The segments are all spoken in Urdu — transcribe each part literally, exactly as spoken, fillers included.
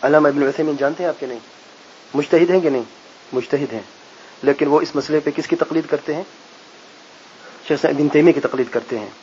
علامہ ابن عثیمین جانتے ہیں آپ کے نہیں؟ مجتہد ہیں کہ نہیں؟ مجتہد ہیں، لیکن وہ اس مسئلے پہ کس کی تقلید کرتے ہیں؟ شیخ ابن تیمیہ کی تقلید کرتے ہیں.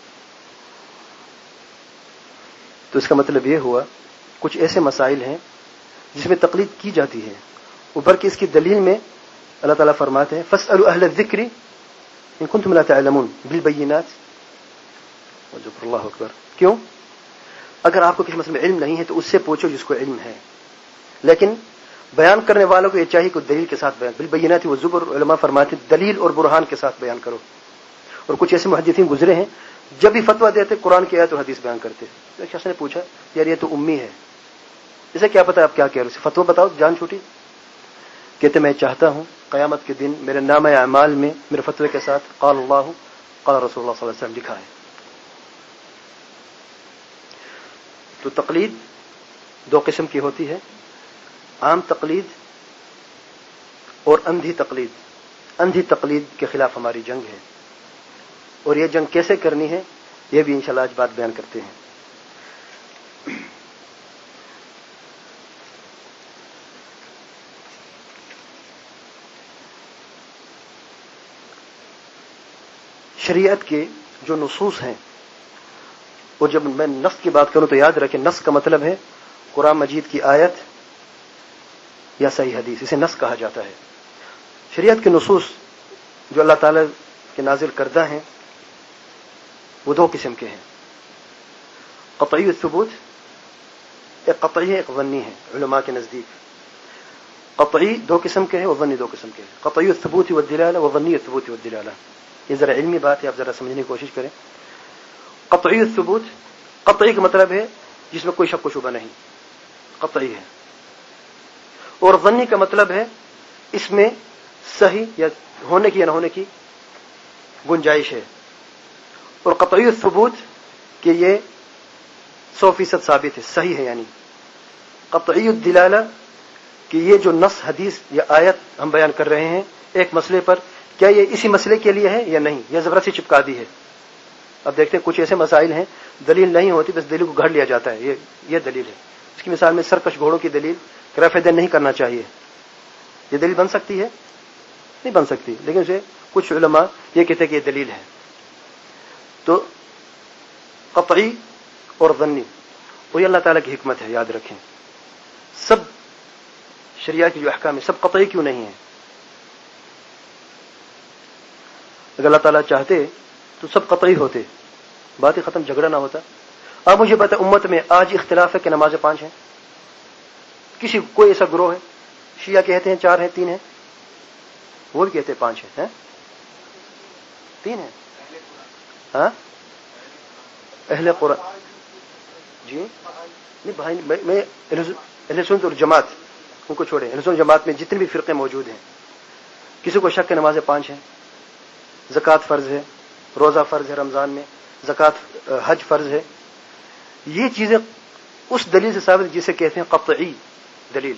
تو اس کا مطلب یہ ہوا کچھ ایسے مسائل ہیں جس میں تقلید کی جاتی ہے، اوپر کی اس کی دلیل میں اللہ تعالیٰ فرماتے ہیں فاسألوا اہل الذکر ان کنتم لا تعلمون بالبینات. اللہ اکبر. کیوں؟ اگر آپ کو کسی مسئلے میں علم نہیں ہے تو اس سے پوچھو جس کو علم ہے، لیکن بیان کرنے والوں کو یہ چاہیے کہ دلیل کے ساتھ بیان. بالبینات والزبر علماء فرماتے ہیں دلیل اور برہان کے ساتھ بیان کرو. اور کچھ ایسے محدثین گزرے ہیں جب بھی فتویٰ دیتے قرآن کی آیت اور حدیث بیان کرتے. ایک شخص نے پوچھا یار یہ تو امی ہے، اسے کیا پتا آپ کیا کہہ رہے ہو، فتویٰ بتاؤ جان چھوٹی. کہتے میں چاہتا ہوں قیامت کے دن میرے نامہ اعمال میں میرے فتوے کے ساتھ قال اللہ قال رسول اللہ صلی اللہ علیہ وسلم لکھا ہے. تو تقلید دو قسم کی ہوتی ہے، عام تقلید اور اندھی تقلید. اندھی تقلید کے خلاف ہماری جنگ ہے، اور یہ جنگ کیسے کرنی ہے یہ بھی انشاءاللہ آج بات بیان کرتے ہیں. شریعت کے جو نصوص ہیں، اور جب میں نص کی بات کروں تو یاد رکھیں نص کا مطلب ہے قرآن مجید کی آیت یا صحیح حدیث، اسے نص کہا جاتا ہے. شریعت کے نصوص جو اللہ تعالی کے نازل کردہ ہیں وہ دو قسم کے ہیں، قطعی الثبوت، ایک قطعی ہے ایک ظنی ہے. علماء کے نزدیک قطعی دو قسم کے ہیں اور ظنی دو قسم کے ہیں. قطعی الثبوت والدلالہ وظنی الثبوت والدلالہ. یہ ذرا علمی بات ہے، آپ ذرا سمجھنے کی کوشش کریں. قطعی الثبوت، قطعی کا مطلب ہے جس میں کوئی شک و شبہ نہیں، قطعی ہے. اور ظنی کا مطلب ہے اس میں صحیح یا ہونے کی یا نہ ہونے کی گنجائش ہے. اور قطعی الثبوت کہ یہ سو فیصد ثابت ہے، صحیح ہے. یعنی قطعی الدلالہ کہ یہ جو نص حدیث یا آیت ہم بیان کر رہے ہیں ایک مسئلے پر، کیا یہ اسی مسئلے کے لیے ہے یا نہیں، یا زبردستی چپکا دی ہے. اب دیکھتے ہیں کچھ ایسے مسائل ہیں دلیل نہیں ہوتی، بس دلیل کو گھڑ لیا جاتا ہے، یہ یہ دلیل ہے. اس کی مثال میں سرکش گھوڑوں کی دلیل کہ رفع دین نہیں کرنا چاہیے، یہ دلیل بن سکتی ہے؟ نہیں بن سکتی، لیکن اسے کچھ علماء یہ کہتے ہیں کہ یہ دلیل ہے. تو قطعی اور ظنی، وہی اللہ تعالیٰ کی حکمت ہے. یاد رکھیں سب شریعہ کی جو احکام ہے سب قطعی کیوں نہیں ہیں؟ اگر اللہ تعالیٰ چاہتے تو سب قطعی ہوتے، بات ہی ختم، جھگڑا نہ ہوتا. اب مجھے پتا امت میں آج اختلاف ہے کہ نمازیں پانچ ہیں. کسی کوئی ایسا گروہ ہے شیعہ کہتے ہیں چار ہیں، تین ہیں، وہ بھی کہتے ہیں پانچ ہیں، تین ہیں. ہاں اہل قرآن جی نہیں بھائی، میں اہل سنت اور جماعت ان کو چھوڑے، اہل سنت جماعت میں جتنے بھی فرقے موجود ہیں کسی کو شک ہے نمازیں پانچ ہیں، زکوٰۃ فرض ہے، روزہ فرض ہے رمضان میں، زکوٰۃ حج فرض ہے. یہ چیزیں اس دلیل سے ثابت جسے کہتے ہیں قطعی دلیل.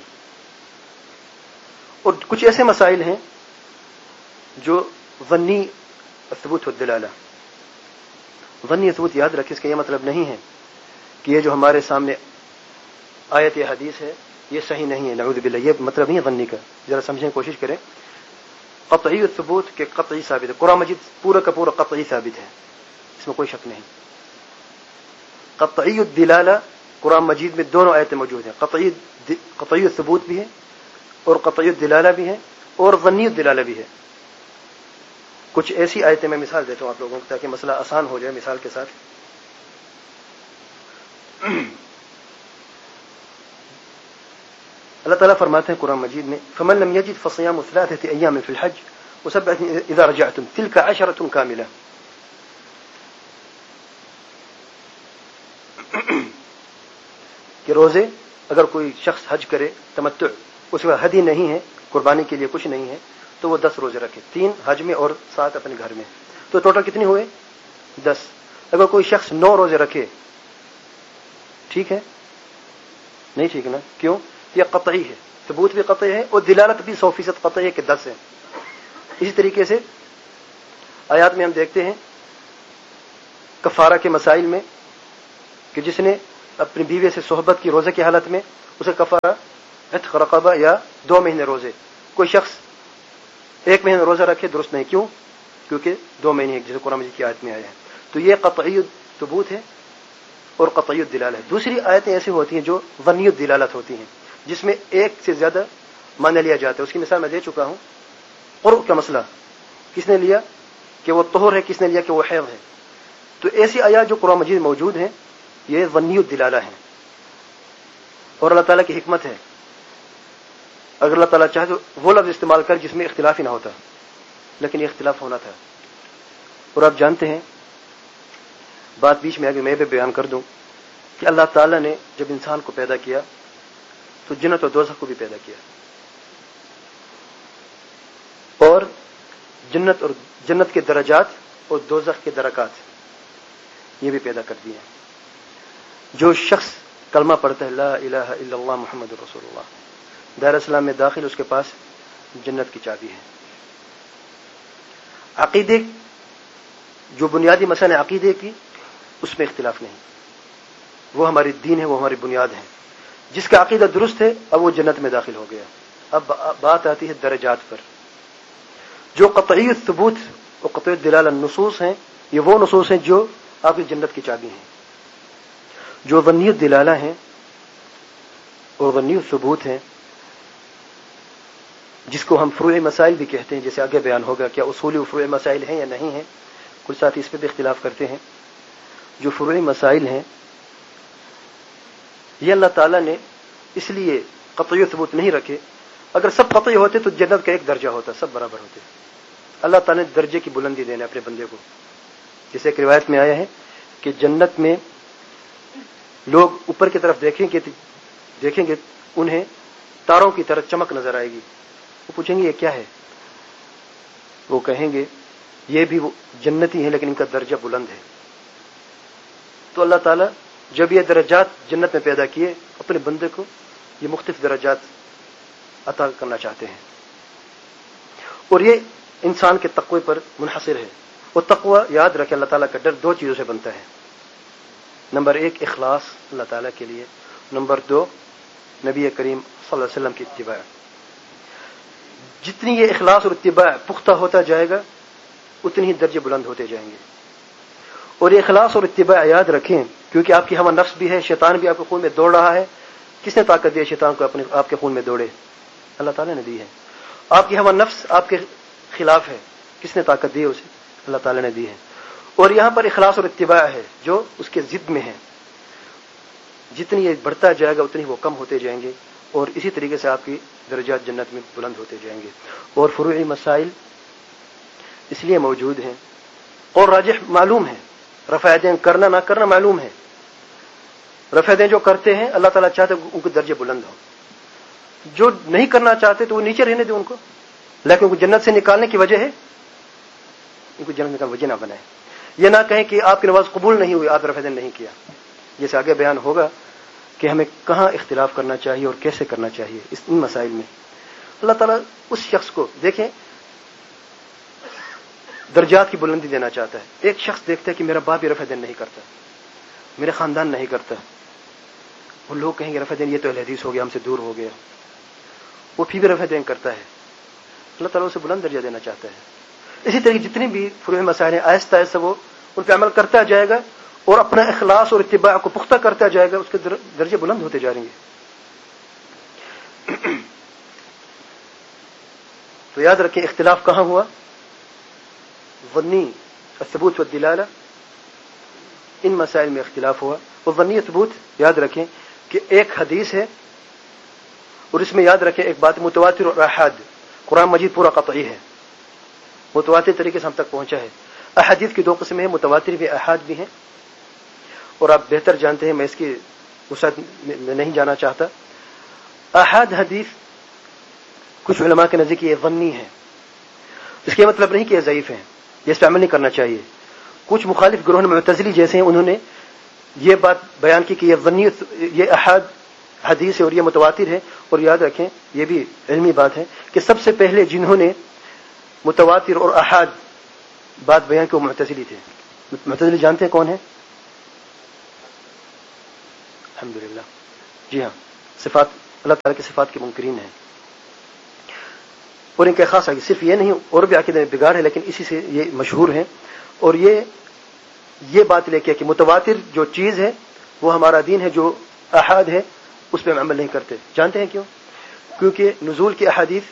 اور کچھ ایسے مسائل ہیں جو ظنی ثبوت والدلالہ. ظنی ثبوت یاد رکھیں، اس کا یہ مطلب نہیں ہے کہ یہ جو ہمارے سامنے آیت یا حدیث ہے یہ صحیح نہیں ہے، نعوذ باللہ، یہ مطلب نہیں ہے ظنی کا. ذرا سمجھنے کی کوشش کریں. قطعی الثبوت کے قطعی ثابت ہے، قرآن مجید پورا کا پورا قطعی ثابت ہے، اس میں کوئی شک نہیں. قطعی الدلالہ قرآن مجید میں دونوں آیتیں موجود ہیں، قطعی قطعی الثبوت بھی ہے اور قطعی الدلالہ بھی ہے اور ظنی الدلالہ بھی ہے. کچھ ایسی آیتیں میں مثال دیتا ہوں آپ لوگوں کو تاکہ مسئلہ آسان ہو جائے مثال کے ساتھ. اللہ تعالیٰ فرماتے ہیں قرآن مجید میں فمن لم يجد فصيام ثلاثة أيام في الحج وسبعة إذا رجعتم تلك عشرة كاملة. کہ روزے اگر کوئی شخص حج کرے تمتع، اس کا ہدی نہیں ہے، قربانی کے لیے کچھ نہیں ہے، تو وہ دس روزے رکھے، تین حج میں اور سات اپنے گھر میں، تو ٹوٹل کتنے ہوئے؟ دس. اگر کوئی شخص نو روزے رکھے ٹھیک ہے؟ نہیں ٹھیک نا؟ کیوں؟ یہ قطعی ہے، ثبوت بھی قطعی ہے اور دلالت بھی سو فیصد قطعی ہے کہ دس ہے. اسی طریقے سے آیات میں ہم دیکھتے ہیں کفارہ کے مسائل میں کہ جس نے اپنی بیوی سے صحبت کی روزے کی حالت میں اسے کفارہ عتق رقبہ یا دو مہینے روزے. کوئی شخص ایک مہینے روزہ رکھے درست نہیں. کیوں؟ کیونکہ دو مہینے جیسے قرآن مجید کی آیت میں آیا ہے. تو یہ قطعی ثبوت ہے اور قطعی الدلالہ ہے. دوسری آیتیں ایسی ہوتی ہیں جو ظنی الدلالت ہوتی ہیں جس میں ایک سے زیادہ معنی لیا جاتا ہے. اس کی مثال میں دے چکا ہوں. قرء کا مسئلہ کس نے لیا کہ وہ طہر ہے, کس نے لیا کہ وہ حیض ہے. تو ایسی آیات جو قرآن مجید موجود ہیں یہ ظنی الدلالہ ہیں. اور اللہ تعالیٰ کی حکمت ہے, اگر اللہ تعالیٰ چاہے تو وہ لفظ استعمال کر جس میں اختلاف ہی نہ ہوتا, لیکن یہ اختلاف ہونا تھا. اور آپ جانتے ہیں, بات بیچ میں آگے میں بھی بیان کر دوں کہ اللہ تعالیٰ نے جب انسان کو پیدا کیا تو جنت اور دوزخ کو بھی پیدا کیا, اور جنت اور جنت کے درجات اور دوزخ کے درکات یہ بھی پیدا کر دیے. جو شخص کلمہ پڑھتا ہے لا الہ الا اللہ محمد رسول اللہ, دار اسلام میں داخل, اس کے پاس جنت کی چابی ہے. عقیدے جو بنیادی مسئلہ عقیدے کی اس میں اختلاف نہیں, وہ ہماری دین ہے, وہ ہماری بنیاد ہے. جس کا عقیدہ درست ہے اب وہ جنت میں داخل ہو گیا. اب بات آتی ہے درجات پر. جو قطعی ثبوت اور قطعی دلالہ نصوص ہیں یہ وہ نصوص ہیں جو آپ کی جنت کی چابی ہیں. جو ظنی دلالہ ہیں اور ظنی ثبوت ہیں جس کو ہم فروع مسائل بھی کہتے ہیں, جیسے آگے بیان ہوگا کیا اصولی و فروع مسائل ہیں یا نہیں ہیں. کچھ ساتھی اس پہ بھی اختلاف کرتے ہیں. جو فروع مسائل ہیں یہ اللہ تعالیٰ نے اس لیے قطعی ثبوت نہیں رکھے. اگر سب قطعی ہوتے تو جنت کا ایک درجہ ہوتا, سب برابر ہوتے. اللہ تعالیٰ نے درجے کی بلندی دینا اپنے بندے کو. جیسے ایک روایت میں آیا ہے کہ جنت میں لوگ اوپر کی طرف دیکھیں گے دیکھیں گے انہیں تاروں کی طرح چمک نظر آئے گی. وہ پوچھیں گے یہ کیا ہے؟ وہ کہیں گے یہ بھی وہ جنتی ہیں لیکن ان کا درجہ بلند ہے. تو اللہ تعالیٰ جب یہ درجات جنت میں پیدا کیے اپنے بندے کو یہ مختلف درجات عطا کرنا چاہتے ہیں, اور یہ انسان کے تقوی پر منحصر ہے. اور تقوی یاد رکھے اللہ تعالیٰ کا ڈر دو چیزوں سے بنتا ہے. نمبر ایک اخلاص اللہ تعالیٰ کے لیے, نمبر دو نبی کریم صلی اللہ علیہ وسلم کی اتباع. جتنی یہ اخلاص اور اتباع پختہ ہوتا جائے گا اتنی ہی درجے بلند ہوتے جائیں گے. اور یہ اخلاص اور اتباع یاد رکھیں کیونکہ آپ کی ہوا نفس بھی ہے, شیطان بھی آپ کے خون میں دوڑ رہا ہے. کس نے طاقت دی ہے شیطان کو اپنے آپ کے خون میں دوڑے؟ اللہ تعالیٰ نے دی ہے. آپ کی ہوا نفس آپ کے خلاف ہے, کس نے طاقت دی ہے اسے؟ اللہ تعالیٰ نے دی ہے. اور یہاں پر اخلاص اور اتباع ہے جو اس کے ضد میں ہے. جتنی یہ بڑھتا جائے گا اتنی وہ کم ہوتے جائیں گے, اور اسی طریقے سے آپ کی درجات جنت میں بلند ہوتے جائیں گے. اور فروعی مسائل اس لیے موجود ہیں اور راجح معلوم ہے. رفع دین کرنا نہ کرنا معلوم ہے. رفع دین جو کرتے ہیں اللہ تعالیٰ چاہتے ان کے درجے بلند ہوں. جو نہیں کرنا چاہتے تو وہ نیچے رہنے دیں ان کو, لیکن ان کو جنت سے نکالنے کی وجہ ہے ان کو جنت نکالنے وجہ نہ بنائے. یہ نہ کہیں کہ آپ کی نماز قبول نہیں ہوئی, آپ رفع دین نہیں کیا. جیسے آگے بیان ہوگا کہ ہمیں کہاں اختلاف کرنا چاہیے اور کیسے کرنا چاہیے اس ان مسائل میں. اللہ تعالیٰ اس شخص کو دیکھیں درجات کی بلندی دینا چاہتا ہے. ایک شخص دیکھتا ہے کہ میرا باپ بھی رفع دین نہیں کرتا, میرے خاندان نہیں کرتا, وہ لوگ کہیں گے رفع دین یہ تو اہل حدیث ہو گیا, ہم سے دور ہو گیا. وہ پھر بھی رفع دین کرتا ہے. اللہ تعالیٰ اسے بلند درجہ دینا چاہتا ہے. اسی طرح جتنی بھی فروع مسائل ہیں آہستہ آہستہ وہ ان پہ عمل کرتا جائے گا اور اپنا اخلاص اور اتباع کو پختہ کرتا جائے گا, اس کے درجے بلند ہوتے جائیں گے. تو یاد رکھیں اختلاف کہاں ہوا؟ ظنی الثبوت والدلالہ, ان مسائل میں اختلاف ہوا. اور ظنی ثبوت یاد رکھیں کہ ایک حدیث ہے اور اس میں یاد رکھیں ایک بات متواتر اور احاد. قرآن مجید پورا قطعی ہے, متواتر طریقے سے ہم تک پہنچا ہے. احادیث کی دو قسمیں ہیں, متواتر بھی احاد بھی ہیں, اور آپ بہتر جانتے ہیں, میں اس کی وسعت میں نہیں جانا چاہتا. احاد حدیث کچھ علماء کے نزدیک یہ ظنی ہے. اس کے مطلب نہیں کہ یہ ضعیف ہیں, یہ اس پہ عمل نہیں کرنا چاہیے. کچھ مخالف گروہ معتزلی جیسے ہیں انہوں نے یہ بات بیان کی کہ یہ ظنی یہ احاد حدیث ہے اور یہ متواتر ہے. اور یاد رکھیں یہ بھی علمی بات ہے کہ سب سے پہلے جنہوں نے متواتر اور احاد بات بیان کی وہ معتزلی تھے. معتزلی جانتے ہیں کون ہیں؟ الحمدللہ, جی ہاں, صفات اللہ تعالیٰ کی صفات کے منکرین ہیں، اور ان کا خاص ہے صرف یہ نہیں اور بھی عقیدے میں بگاڑ ہے، لیکن اسی سے یہ مشہور ہیں، اور یہ یہ بات لے کے کہ متواتر جو چیز ہے وہ ہمارا دین ہے، جو احاد ہے اس پہ ہم عمل نہیں کرتے. جانتے ہیں کیوں؟ کیونکہ نزول کی احادیث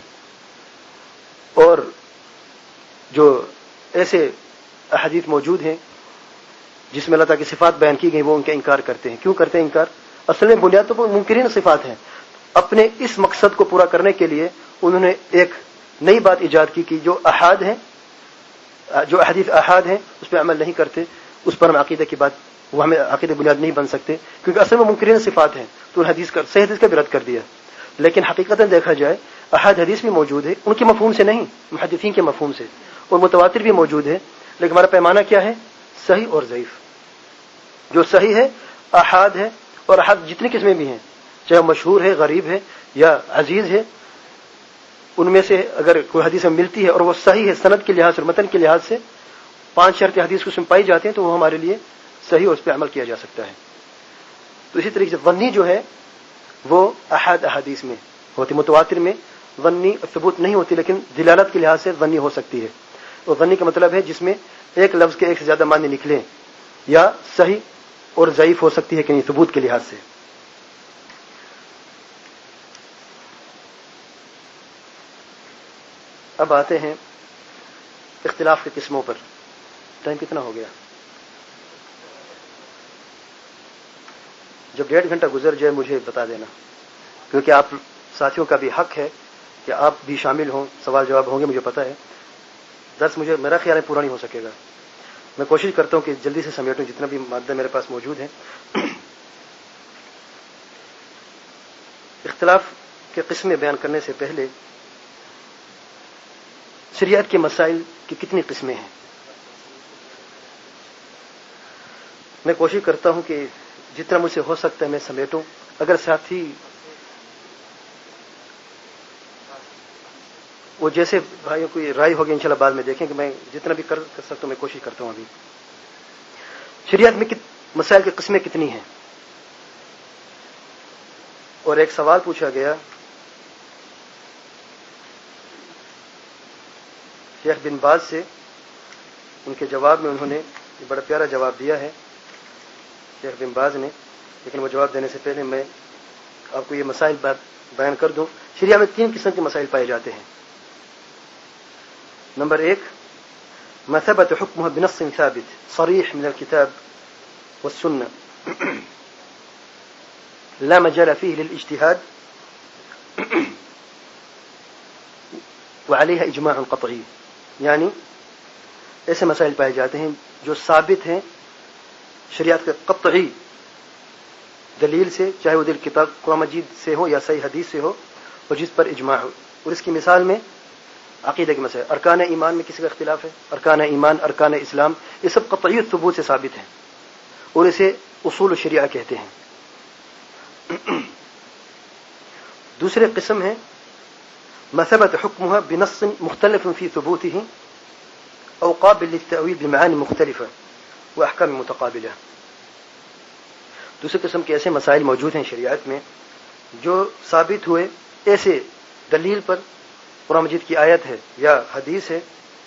اور جو ایسے احادیث موجود ہیں جس میں اللہ تعالیٰ کی صفات بیان کی گئی، وہ ان کا انکار کرتے ہیں. کیوں کرتے ہیں انکار؟ اصل میں بنیاد تو وہ منکرین صفات ہیں. اپنے اس مقصد کو پورا کرنے کے لیے انہوں نے ایک نئی بات ایجاد کی کہ جو احاد ہیں، جو احادیث احاد ہیں اس پہ عمل نہیں کرتے، اس پر ہم عقیدہ کی بات وہ ہمیں عقیدہ بنیاد نہیں بن سکتے، کیونکہ اصل میں منکرین صفات ہیں. تو حدیث کا صحیح حدیث کا بھی رد کر دیا. لیکن حقیقتاً دیکھا جائے احاد حدیث بھی موجود ہے، ان کے مفہوم سے نہیں، محدثین کے مفہوم سے، اور متواتر بھی موجود ہے. لیکن ہمارا پیمانہ کیا ہے؟ صحیح اور ضعیف. جو صحیح ہے احاد ہے، اور احاد جتنی قسمیں بھی ہیں، چاہے مشہور ہے، غریب ہے یا عزیز ہے، ان میں سے اگر کوئی حدیث میں ملتی ہے اور وہ صحیح ہے سند کے لحاظ سے اور متن کے لحاظ سے، پانچ شرط حدیث کو اس میں پائی جاتے ہیں، تو وہ ہمارے لیے صحیح اور اس پہ عمل کیا جا سکتا ہے. تو اسی طریقے سے ظنی جو ہے وہ احاد احادیث میں ہوتی، متواتر میں ظنی ثبوت نہیں ہوتی، لیکن دلالت کے لحاظ سے ظنی ہو سکتی ہے. اور ظنی کا مطلب ہے جس میں ایک لفظ کے ایک سے زیادہ معنی نکلیں، یا صحیح اور ضعیف ہو سکتی ہے کہ نہیں ثبوت کے لحاظ سے. اب آتے ہیں اختلاف کی قسموں پر. ٹائم کتنا ہو گیا؟ جب ڈیڑھ گھنٹہ گزر جائے مجھے بتا دینا، کیونکہ آپ ساتھیوں کا بھی حق ہے کہ آپ بھی شامل ہوں، سوال جواب ہوں گے، مجھے پتا ہے. درس مجھے میرا خیال ہے پورا نہیں ہو سکے گا. میں کوشش کرتا ہوں کہ جلدی سے سمیٹوں جتنا بھی مادہ میرے پاس موجود ہے. اختلاف کے قسمیں بیان کرنے سے پہلے شریعت کے مسائل کی کتنی قسمیں ہیں، میں کوشش کرتا ہوں کہ جتنا مجھ سے ہو سکتا ہے میں سمیٹوں. اگر ساتھی وہ جیسے بھائیوں کوئی رائے ہوگی انشاءاللہ بعد میں دیکھیں کہ میں جتنا بھی کر سکتا ہوں میں کوشش کرتا ہوں. ابھی شریعت میں مسائل کی قسمیں کتنی ہیں؟ اور ایک سوال پوچھا گیا شیخ بن باز سے، ان کے جواب میں انہوں نے یہ بڑا پیارا جواب دیا ہے شیخ بن باز نے. لیکن وہ جواب دینے سے پہلے میں آپ کو یہ مسائل بیان کر دوں. شریعہ میں تین قسم کے مسائل پائے جاتے ہیں. نمبر ایک، ما ثبت حكمها بنص ثابت صريح من الكتاب والسنة لا مجال فيه للاجتهاد وعليها اجماع قطعي. یعنی ایسے مسائل پائے جاتے ہیں جو ثابت ہیں شریعت کے قطعی دلیل سے، چاہے وہ دل کتاب قرآن مجید سے ہو یا صحیح حدیث سے ہو، اور جس پر اجماع ہو. اور اس کی مثال میں عقیدہ کے مسائل، ارکان ایمان میں کسی کا اختلاف ہے، ارکان ایمان، ارکان اسلام، یہ سب قطعی ثبوت سے ثابت ہیں، اور اسے اصول الشریعہ کہتے ہیں. دوسرے قسم ہے ما ثبت حكمها بنص مختلف في ثبوته او قابل للتأويل بمعاني مختلفة واحکام متقابلہ. دوسرے قسم کے ایسے مسائل موجود ہیں شریعت میں جو ثابت ہوئے ایسے دلیل پر، قرآن مجید کی آیت ہے یا حدیث ہے،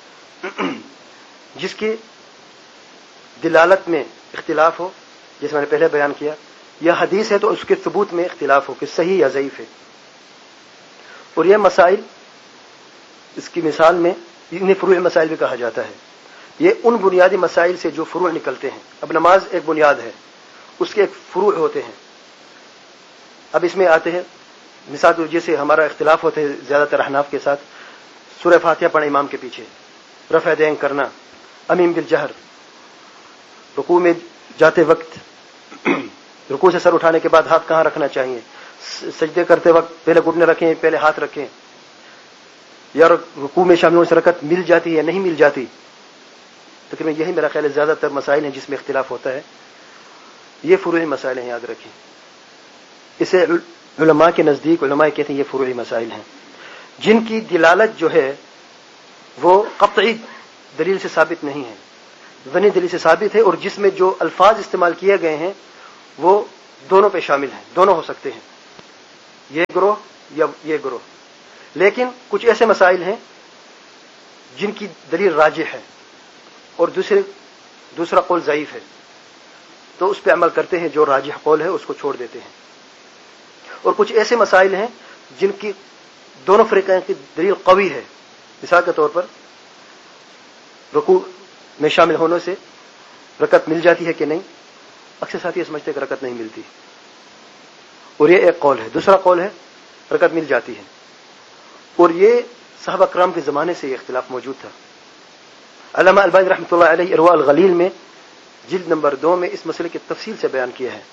جس کی دلالت میں اختلاف ہو، جیسے میں نے پہلے بیان کیا، یا حدیث ہے تو اس کے ثبوت میں اختلاف ہو کہ صحیح یا ضعیف ہے. اور یہ مسائل، اس کی مثال میں انہیں فروع مسائل بھی کہا جاتا ہے. یہ ان بنیادی مسائل سے جو فروع نکلتے ہیں. اب نماز ایک بنیاد ہے، اس کے ایک فروع ہوتے ہیں. اب اس میں آتے ہیں مثال، جیسے ہمارا اختلاف ہوتے ہیں زیادہ تر احناف کے ساتھ، سورہ فاتحہ پڑھنا امام کے پیچھے، رفع دین کرنا، امین بالجہر، رکوع میں جاتے وقت رکوع سے سر اٹھانے کے بعد ہاتھ کہاں رکھنا چاہیے، سجدے کرتے وقت پہلے گھٹنے رکھیں پہلے ہاتھ رکھیں، یا رکوع میں شامل ہونے سے رکعت مل جاتی ہے یا نہیں مل جاتی. تقریباً یہی میرا خیال ہے زیادہ تر مسائل ہیں جس میں اختلاف ہوتا ہے. یہ فروعی مسائل ہیں، یاد رکھیں. اسے علماء کے نزدیک علماء کہتے ہیں یہ فروعی مسائل ہیں جن کی دلالت جو ہے وہ قطعی دلیل سے ثابت نہیں ہے، ظنی دلیل سے ثابت ہے، اور جس میں جو الفاظ استعمال کیے گئے ہیں وہ دونوں پہ شامل ہیں، دونوں ہو سکتے ہیں. یہ گروہ یا یہ گروہ. لیکن کچھ ایسے مسائل ہیں جن کی دلیل راجح ہے اور دوسرے دوسرا قول ضعیف ہے، تو اس پہ عمل کرتے ہیں. جو راجح قول ہے اس کو چھوڑ دیتے ہیں. اور کچھ ایسے مسائل ہیں جن کی دونوں فریقین کی دلیل قوی ہے. مثال کے طور پر رکوع میں شامل ہونے سے رکعت مل جاتی ہے کہ نہیں؟ اکثر ساتھی سمجھتے ہیں کہ رکعت نہیں ملتی، اور یہ ایک قول ہے. دوسرا قول ہے رکعت مل جاتی ہے، اور یہ صحابہ کرام کے زمانے سے یہ اختلاف موجود تھا. علامہ البانی رحمۃ اللہ علیہ ارواء الغلیل میں جلد نمبر دو میں اس مسئلے کی تفصیل سے بیان کیا ہے.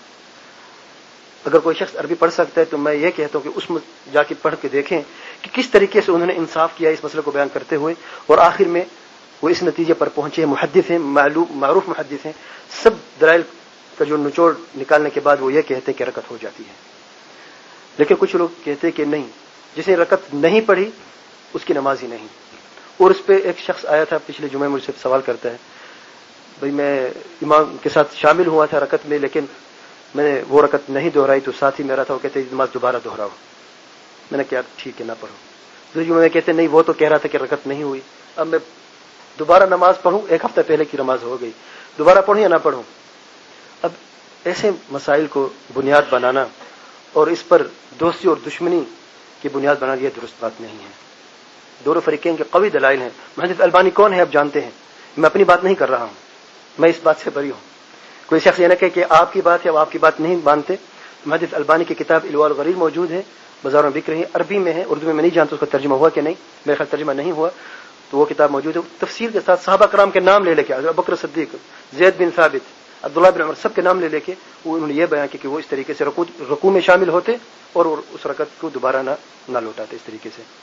اگر کوئی شخص عربی پڑھ سکتا ہے تو میں یہ کہتا ہوں کہ اس میں جا کے پڑھ کے دیکھیں کہ کس طریقے سے انہوں نے انصاف کیا اس مسئلے کو بیان کرتے ہوئے، اور آخر میں وہ اس نتیجے پر پہنچے ہیں. محدث ہیں، معروف محدث ہیں، سب دلائل کا جو نچوڑ نکالنے کے بعد وہ یہ کہتے ہیں کہ رکعت ہو جاتی ہے. لیکن کچھ لوگ کہتے ہیں کہ نہیں، جس نے رکعت نہیں پڑھی اس کی نماز ہی نہیں. اور اس پہ ایک شخص آیا تھا پچھلے جمعے مجھ سے سوال کرتا ہے، بھائی میں امام کے ساتھ شامل ہوا تھا رکعت میں، لیکن میں نے وہ رکعت نہیں دہرائی، تو ساتھی میرا تھا وہ کہتے نماز دوبارہ دہراؤ. میں نے کہا ٹھیک ہے نہ پڑھو. دوسرے جمعے میں کہتے نہیں وہ تو کہہ رہا تھا کہ رکعت نہیں ہوئی، اب میں دوبارہ نماز پڑھوں، ایک ہفتہ پہلے کی نماز ہو گئی، دوبارہ پڑھوں یا نہ پڑھوں. اب ایسے مسائل کو بنیاد بنانا اور اس پر دوستی اور دشمنی کی بنیاد بنانا یہ درست بات نہیں ہے. دونوں فریقین کے قوی دلائل ہیں. محدث البانی کون ہے آپ جانتے ہیں، میں اپنی بات نہیں کر رہا ہوں، میں اس بات سے بری ہوں. کوئی شخص یہ نہ کہے کہ آپ کی بات ہے اب آپ کی بات نہیں مانتے. محدث البانی کی کتاب الواء الغلیل موجود ہے، بازاروں میں بک رہی ہے، عربی میں ہے، اردو میں میں نہیں جانتا اس کا ترجمہ ہوا کہ نہیں، میرے خیال ترجمہ نہیں ہوا. تو وہ کتاب موجود ہے تفصیل کے ساتھ، صحابہ کرام کے نام لے لے کے، ابو بکر صدیق، زید بن ثابت، عبداللہ بن عمر، سب کے نام لے لے کے وہ انہوں نے یہ بیان کیا کہ وہ اس طریقے سے رکوع رکوع میں شامل ہوتے اور اس رکعت کو دوبارہ نہ نہ لوٹاتے اس طریقے سے.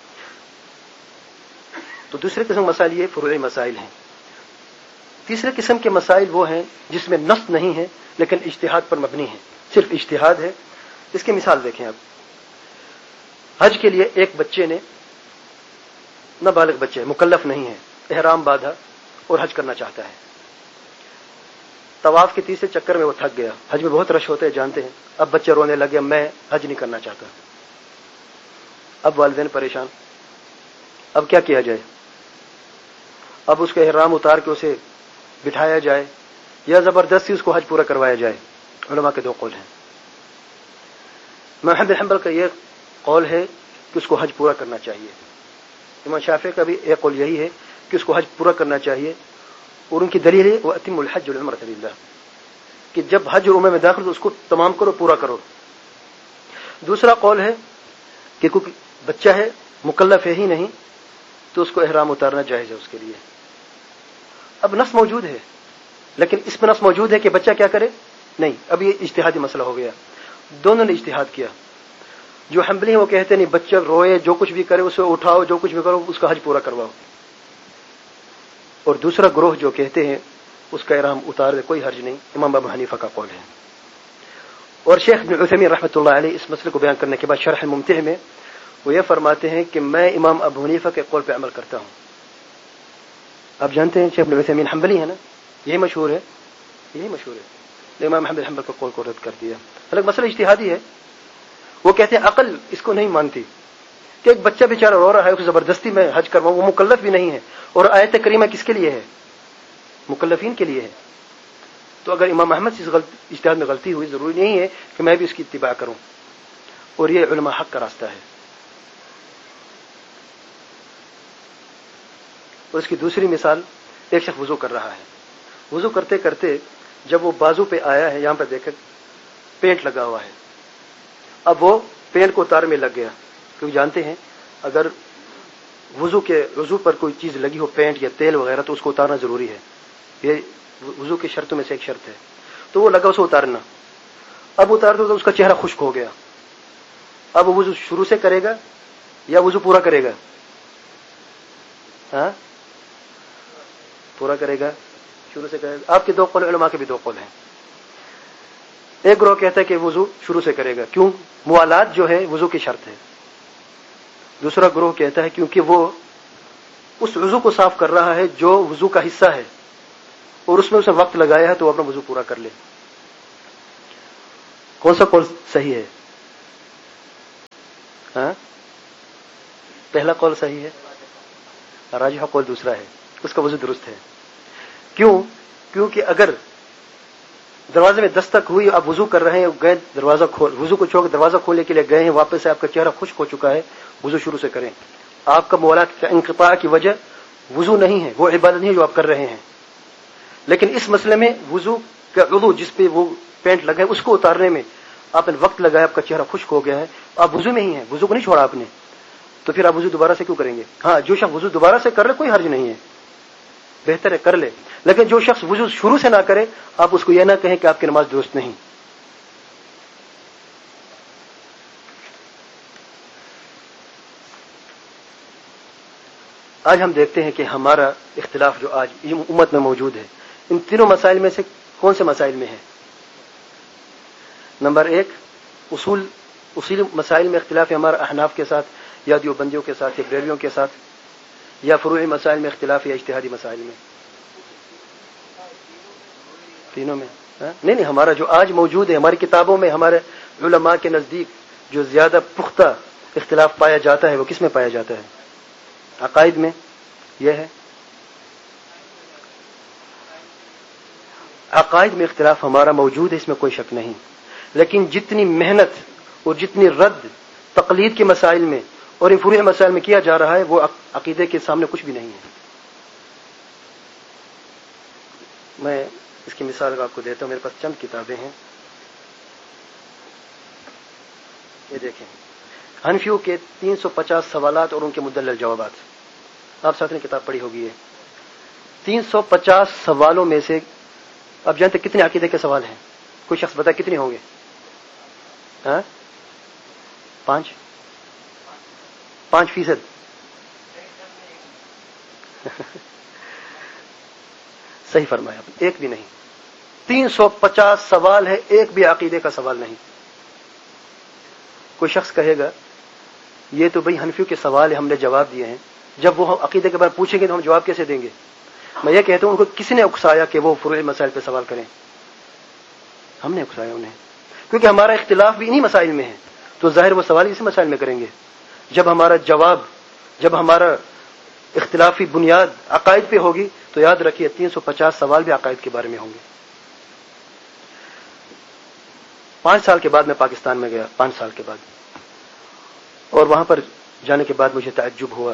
تو دوسرے قسم مسائل یہ فروعی مسائل ہیں. تیسرے قسم کے مسائل وہ ہیں جس میں نص نہیں ہے لیکن اجتہاد پر مبنی ہے، صرف اجتہاد ہے. اس کی مثال دیکھیں آپ. حج کے لیے ایک بچے نے، نابالغ بچے مکلف نہیں ہے، احرام باندھا اور حج کرنا چاہتا ہے. طواف کے تیسرے چکر میں وہ تھک گیا. حج میں بہت رش ہوتے ہیں جانتے ہیں. اب بچہ رونے لگے میں حج نہیں کرنا چاہتا. اب والدین پریشان، اب کیا کیا جائے؟ اب اس کا احرام اتار کے اسے بٹھایا جائے یا زبردستی اس کو حج پورا کروایا جائے؟ علماء کے دو قول ہیں. امام احمد حنبل کا یہ قول ہے کہ اس کو حج پورا کرنا چاہیے. امام شافعی کا بھی ایک قول یہی ہے کہ اس کو حج پورا کرنا چاہیے، اور ان کی دلیل ہے وَأَتِمُّ الْحَجَّ وَالْعُمْرَةَ لِلَّهِ، کہ جب حج اور عمرہ میں داخل تو اس کو تمام کرو، پورا کرو. دوسرا قول ہے کہ کوئی بچہ ہے مکلف ہے ہی نہیں تو اس کو احرام اتارنا جائز ہے اس کے لیے. اب نص موجود ہے لیکن اس میں نص موجود ہے کہ بچہ کیا کرے؟ نہیں. اب یہ اجتہادی مسئلہ ہو گیا، دونوں نے اجتہاد کیا. جو حنبلی ہیں وہ کہتے نہیں، بچہ روئے جو کچھ بھی کرے اسے اٹھاؤ، جو کچھ بھی کرو اس کا حج پورا کرواؤ. اور دوسرا گروہ جو کہتے ہیں اس کا احرام اتار دے، کوئی حرج نہیں. امام ابو حنیفہ کا قول ہے. اور شیخ ابن عثیمین رحمۃ اللہ علیہ اس مسئلے کو بیان کرنے کے بعد شرح ممتع میں وہ یہ فرماتے ہیں کہ میں امام ابو حنیفہ کے قول پہ عمل کرتا ہوں. آپ جانتے ہیں شیخ ابن عثیمین حنبلی ہے نا، یہی مشہور ہے، یہی مشہور ہے. امام احمد حنبل کے قول کو رد کر دیا. حالانکہ مسئلہ اجتہادی ہے. وہ کہتے ہیں عقل اس کو نہیں مانتی کہ ایک بچہ بیچارہ رو رہا ہے، اس زبردستی میں حج کرواؤں، وہ مکلف بھی نہیں ہے. اور آیت کریمہ کس کے لیے ہے؟ مکلفین کے لیے ہے. تو اگر امام احمد سے اس اجتہاد میں غلطی ہوئی، ضروری نہیں ہے کہ میں بھی اس کی اتباع کروں. اور یہ علماء حق کا راستہ ہے. اور اس کی دوسری مثال، ایک شخص وضو کر رہا ہے. وضو کرتے کرتے جب وہ بازو پہ آیا ہے، یہاں پہ دیکھ پینٹ لگا ہوا ہے، اب وہ پینٹ کو اتارنے میں لگ گیا. کیونکہ جانتے ہیں اگر وضو کے وضو پر کوئی چیز لگی ہو، پینٹ یا تیل وغیرہ، تو اس کو اتارنا ضروری ہے. یہ وضو کی شرطوں میں سے ایک شرط ہے. تو وہ لگا اسے اتارنا. اب اتارتے تو اس کا چہرہ خشک ہو گیا. اب وہ وضو شروع سے کرے گا یا وضو پورا کرے گا؟ ہاں پورا کرے گا، شروع سے کرے گا. آپ کے دو قول، علماء کے بھی دو قول ہیں. ایک گروہ کہتا ہے کہ وضو شروع سے کرے گا، کیوں؟ موالات جو ہے وضو کی شرط ہے. دوسرا گروہ کہتا ہے کیونکہ وہ اس وضو کو صاف کر رہا ہے جو وضو کا حصہ ہے، اور اس میں اسے وقت لگایا ہے تو وہ اپنا وضو پورا کر لے. کون سا قول صحیح ہے؟ ہاں پہلا قول صحیح ہے, راجح قول دوسرا ہے, اس کا وضو درست ہے. کیوں؟ کیونکہ اگر دروازے میں دستک ہوئی, آپ وضو کر رہے ہیں, گئے دروازہ کھول, وضو کو چھوڑ دروازہ کھولنے کے لیے گئے ہیں, واپس سے آپ کا چہرہ خشک ہو چکا ہے, وضو شروع سے کریں. آپ کا موالات کا انقطاع کی وجہ وضو نہیں ہے, وہ عبادت نہیں ہے جو آپ کر رہے ہیں. لیکن اس مسئلے میں وضو کا عضو جس پہ وہ پینٹ لگا ہے اس کو اتارنے میں آپ نے وقت لگایا, آپ کا چہرہ خشک ہو گیا ہے, آپ وضو میں ہی ہیں, وضو کو نہیں چھوڑا آپ نے, تو پھر آپ وضو دوبارہ سے کیوں کریں گے؟ ہاں جو شخص وضو دوبارہ سے کر لے کوئی حرج نہیں ہے, بہتر ہے کر لے. لیکن جو شخص وضو شروع سے نہ کرے, آپ اس کو یہ نہ کہیں کہ آپ کی نماز درست نہیں. آج ہم دیکھتے ہیں کہ ہمارا اختلاف جو آج امت میں موجود ہے, ان تینوں مسائل میں سے کون سے مسائل میں ہے؟ نمبر ایک, اصول اصول مسائل میں اختلاف ہے ہمارا احناف کے ساتھ, یا دیوبندیوں کے ساتھ, یا بریلویوں کے ساتھ, یا فروعی مسائل میں اختلاف ہے, یا اجتہادی مسائل میں؟ تینوں میں. نہیں نہیں, ہمارا جو آج موجود ہے ہماری کتابوں میں, ہمارے علماء کے نزدیک جو زیادہ پختہ اختلاف پایا جاتا ہے وہ کس میں پایا جاتا ہے؟ عقائد میں. یہ ہے عقائد میں اختلاف ہمارا موجود ہے, اس میں کوئی شک نہیں. لیکن جتنی محنت اور جتنی رد تقلید کے مسائل میں اور فروعی مسائل میں کیا جا رہا ہے وہ عقیدے کے سامنے کچھ بھی نہیں ہے. میں اس کی مثال آپ کو دیتا ہوں, میرے پاس چند کتابیں ہیں, یہ دیکھیں, حنفیوں کے تین سو پچاس سوالات اور ان کے مدلل جوابات. آپ ساتھ نے کتاب پڑھی ہوگی. ہے تین سو پچاس سوالوں میں سے آپ جانتے کتنے عقیدے کے سوال ہیں؟ کوئی شخص بتائے کتنے ہوں گے؟ ہاں پانچ پانچ فیصد صحیح فرمایا آپ نے, ایک بھی نہیں. تین سو پچاس سوال ہے, ایک بھی عقیدے کا سوال نہیں. کوئی شخص کہے گا یہ تو بھئی حنفیوں کے سوال ہے, ہم نے جواب دیے ہیں, جب وہ عقیدے کے بارے میں پوچھیں گے تو ہم جواب کیسے دیں گے؟ میں یہ کہتا ہوں ان کو کس نے اکسایا کہ وہ فروعی مسائل پہ سوال کریں؟ ہم نے اکسایا انہیں, کیونکہ ہمارا اختلاف بھی انہی مسائل میں ہے, تو ظاہر وہ سوال اسی مسائل میں کریں گے. جب ہمارا جواب جب ہمارا اختلافی بنیاد عقائد پہ ہوگی تو یاد رکھیے تین سو پچاس سوال بھی عقائد کے بارے میں ہوں گے. پانچ سال کے بعد میں پاکستان میں گیا, پانچ سال کے بعد, اور وہاں پر جانے کے بعد مجھے تعجب ہوا.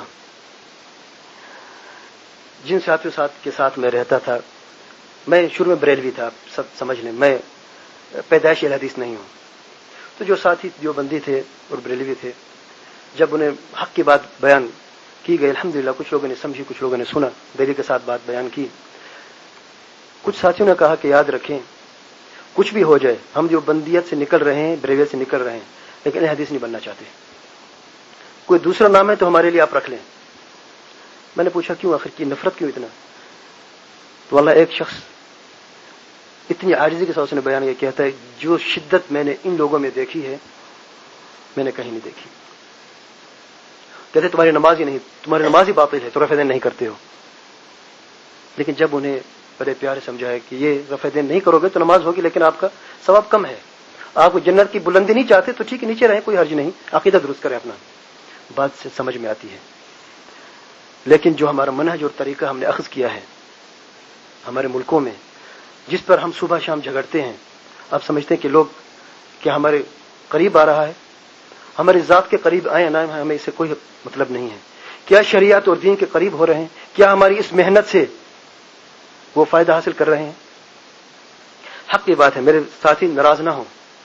جن ساتھیوں ساتھ کے ساتھ میں رہتا تھا, میں شروع میں بریلوی تھا, آپ سب سمجھ لیں, میں پیدائش اہل حدیث نہیں ہوں. تو جو ساتھی دیوبندی تھے اور بریلوی تھے, جب انہیں حق کی بات بیان کی گئی, الحمدللہ کچھ لوگوں نے سمجھی, کچھ لوگوں نے سنا, دلیل کے ساتھ بات بیان کی. کچھ ساتھیوں نے کہا کہ یاد رکھیں کچھ بھی ہو جائے, ہم دیوبندیت سے نکل رہے ہیں, بریلویت سے نکل رہے ہیں, لیکن اہل حدیث نہیں بننا چاہتے. کوئی دوسرا نام ہے تو ہمارے لیے آپ رکھ لیں. میں نے پوچھا کیوں, آخر کی نفرت کیوں اتنا؟ تو واللہ ایک شخص اتنی عاجزی کے ساتھ اس نے بیان کیا, کہتا ہے جو شدت میں نے ان لوگوں میں دیکھی ہے میں نے کہیں نہیں دیکھی. کہتے تمہاری نماز ہی نہیں, تمہاری نماز ہی باطل ہے, تو رفع دین نہیں کرتے ہو. لیکن جب انہیں بڑے پیارے سمجھایا کہ یہ رفع دین نہیں کرو گے تو نماز ہوگی لیکن آپ کا ثواب کم ہے, آپ کو جنت کی بلندی نہیں چاہتے تو ٹھیک ہے نیچے رہیں, کوئی حرج نہیں, عقیدہ درست کریں اپنا. بات سے سمجھ میں آتی ہے. لیکن جو ہمارا منہج اور طریقہ ہم نے اخذ کیا ہے ہمارے ملکوں میں, جس پر ہم صبح شام جھگڑتے ہیں, آپ سمجھتے ہیں کہ لوگ کیا ہمارے قریب آ رہا ہے؟ ہماری ذات کے قریب آئے نہ آئے ہمیں اس سے کوئی مطلب نہیں ہے. کیا شریعت اور دین کے قریب ہو رہے ہیں؟ کیا ہماری اس محنت سے وہ فائدہ حاصل کر رہے ہیں؟ حق کی بات ہے, میرے ساتھی ناراض نہ ہوں.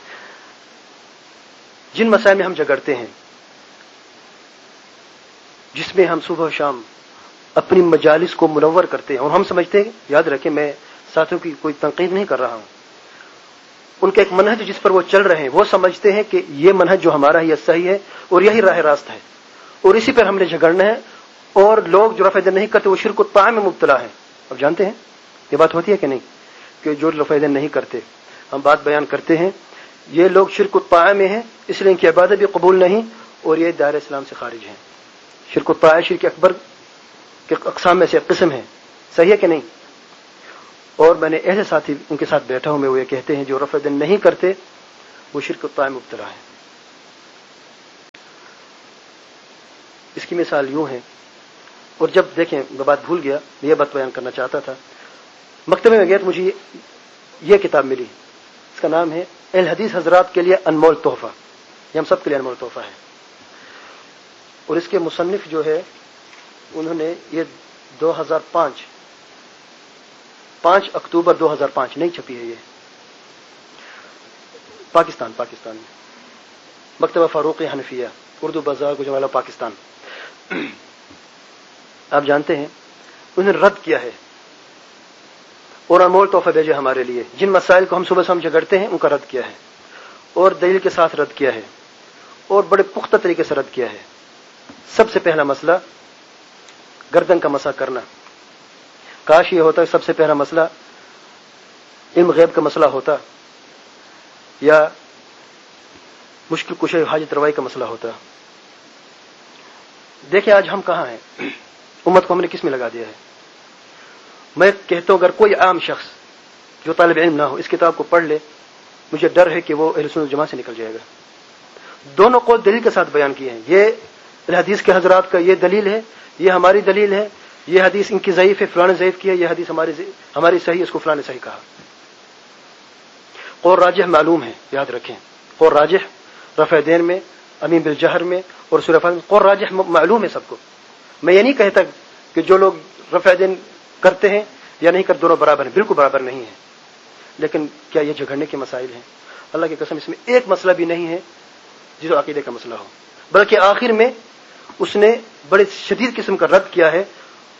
جن مسائل میں ہم جھگڑتے ہیں, جس میں ہم صبح و شام اپنی مجالس کو منور کرتے ہیں, اور ہم سمجھتے ہیں, یاد رکھیں میں ساتھیوں کی کوئی تنقید نہیں کر رہا ہوں, ان کا ایک منہج جس پر وہ چل رہے ہیں, وہ سمجھتے ہیں کہ یہ منہج جو ہمارا ہے یہ صحیح ہے اور یہی راہ راست ہے, اور اسی پر ہم نے جھگڑنا ہے. اور لوگ جو رفع دین نہیں کرتے وہ شرک و طاعہ میں مبتلا ہیں. اب جانتے ہیں یہ بات ہوتی ہے کہ نہیں, کہ جو رفع دین نہیں کرتے, ہم بات بیان کرتے ہیں یہ لوگ شرک و طاعہ میں ہیں, اس لیے ان کی عبادت بھی قبول نہیں, اور یہ دائرہ اسلام سے خارج ہیں. شرک و طاعہ شرک اکبر کے اقسام میں سے ایک قسم ہے, صحیح ہے کہ نہیں؟ اور میں نے ایسے ساتھی ان کے ساتھ بیٹھا ہوں, میں وہ یہ کہتے ہیں جو رفع دین نہیں کرتے وہ شرک و طاعہ میں مبتلا ہے. اس کی مثال یوں ہے، اور جب دیکھیں میں بات بھول گیا، میں یہ بات بیان کرنا چاہتا تھا، مکتبے میں گیا تو مجھے یہ کتاب ملی، اس کا نام ہے اہل حدیث حضرات کے لیے انمول تحفہ، یہ ہم سب کے لیے انمول تحفہ ہے، اور اس کے مصنف جو ہے انہوں نے یہ دو ہزار پانچ پانچ اکتوبر دو ہزار پانچ نہیں چھپی ہے، یہ پاکستان پاکستان میں مکتبہ فاروق حنفیہ اردو بازار گجرانوالہ پاکستان. آپ جانتے ہیں انہوں نے رد کیا ہے اور انمول تحفہ بھیجے ہمارے لیے، جن مسائل کو ہم صبح شام جھگڑتے ہیں ان کا رد کیا ہے، اور دلیل کے ساتھ رد کیا ہے، اور بڑے پختہ طریقے سے رد کیا ہے. سب سے پہلا مسئلہ گردن کا مسح کرنا. کاش یہ ہوتا ہے سب سے پہلا مسئلہ علم غیب کا مسئلہ ہوتا، یا مشکل کشا حاجت روائی کا مسئلہ ہوتا. دیکھیں آج ہم کہاں ہیں، امت کو ہم نے کس میں لگا دیا ہے. میں کہتا ہوں اگر کوئی عام شخص جو طالب علم نہ ہو اس کتاب کو پڑھ لے، مجھے ڈر ہے کہ وہ اہل سنت جماعت سے نکل جائے گا. دونوں قول دلیل کے ساتھ بیان کیے ہیں، یہ حدیث کے حضرات کا یہ دلیل ہے، یہ ہماری دلیل ہے، یہ حدیث ان کی ضعیف ہے، فلاں ضعیف کی ہے، یہ حدیث ہماری ہماری صحیح، اس کو فلاں نے صحیح کہا. قول راجح معلوم ہے، یاد رکھیں. قول راجح رفع دین میں، امین بالجہر میں اور سورہ فاتحہ میں قول راجح معلوم ہے سب کو. میں یہ نہیں کہتا کہ جو لوگ رفع دین کرتے ہیں یا نہیں کرتے دونوں برابر ہیں، بالکل برابر نہیں ہیں، لیکن کیا یہ جھگڑنے کے مسائل ہیں؟ اللہ کی قسم اس میں ایک مسئلہ بھی نہیں ہے جس عقیدے کا مسئلہ ہو، بلکہ آخر میں اس نے بڑے شدید قسم کا رد کیا ہے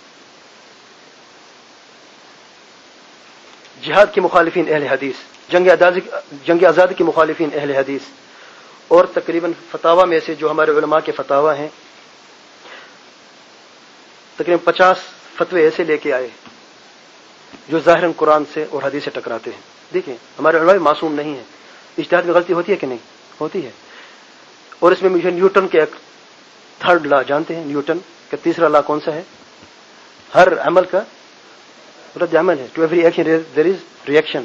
جہاد کے مخالفین اہل حدیث، جنگ آزادی جنگ آزادی کے مخالفین اہل حدیث، اور تقریباً فتاوا میں سے جو ہمارے علماء کے فتاوا ہیں تقریباً پچاس فتوے ایسے لے کے آئے جو ظاہراً قرآن سے اور حدیث سے ٹکراتے ہیں. دیکھیں ہمارے علماء معصوم نہیں ہیں، اجتہاد میں غلطی ہوتی ہے کہ نہیں ہوتی ہے. اور اس میں مجھے نیوٹن کے ایک تھرڈ لا جانتے ہیں، نیوٹن کا تیسرا لا کون سا ہے؟ ہر عمل کا رد عمل ہے. To every action there is reaction.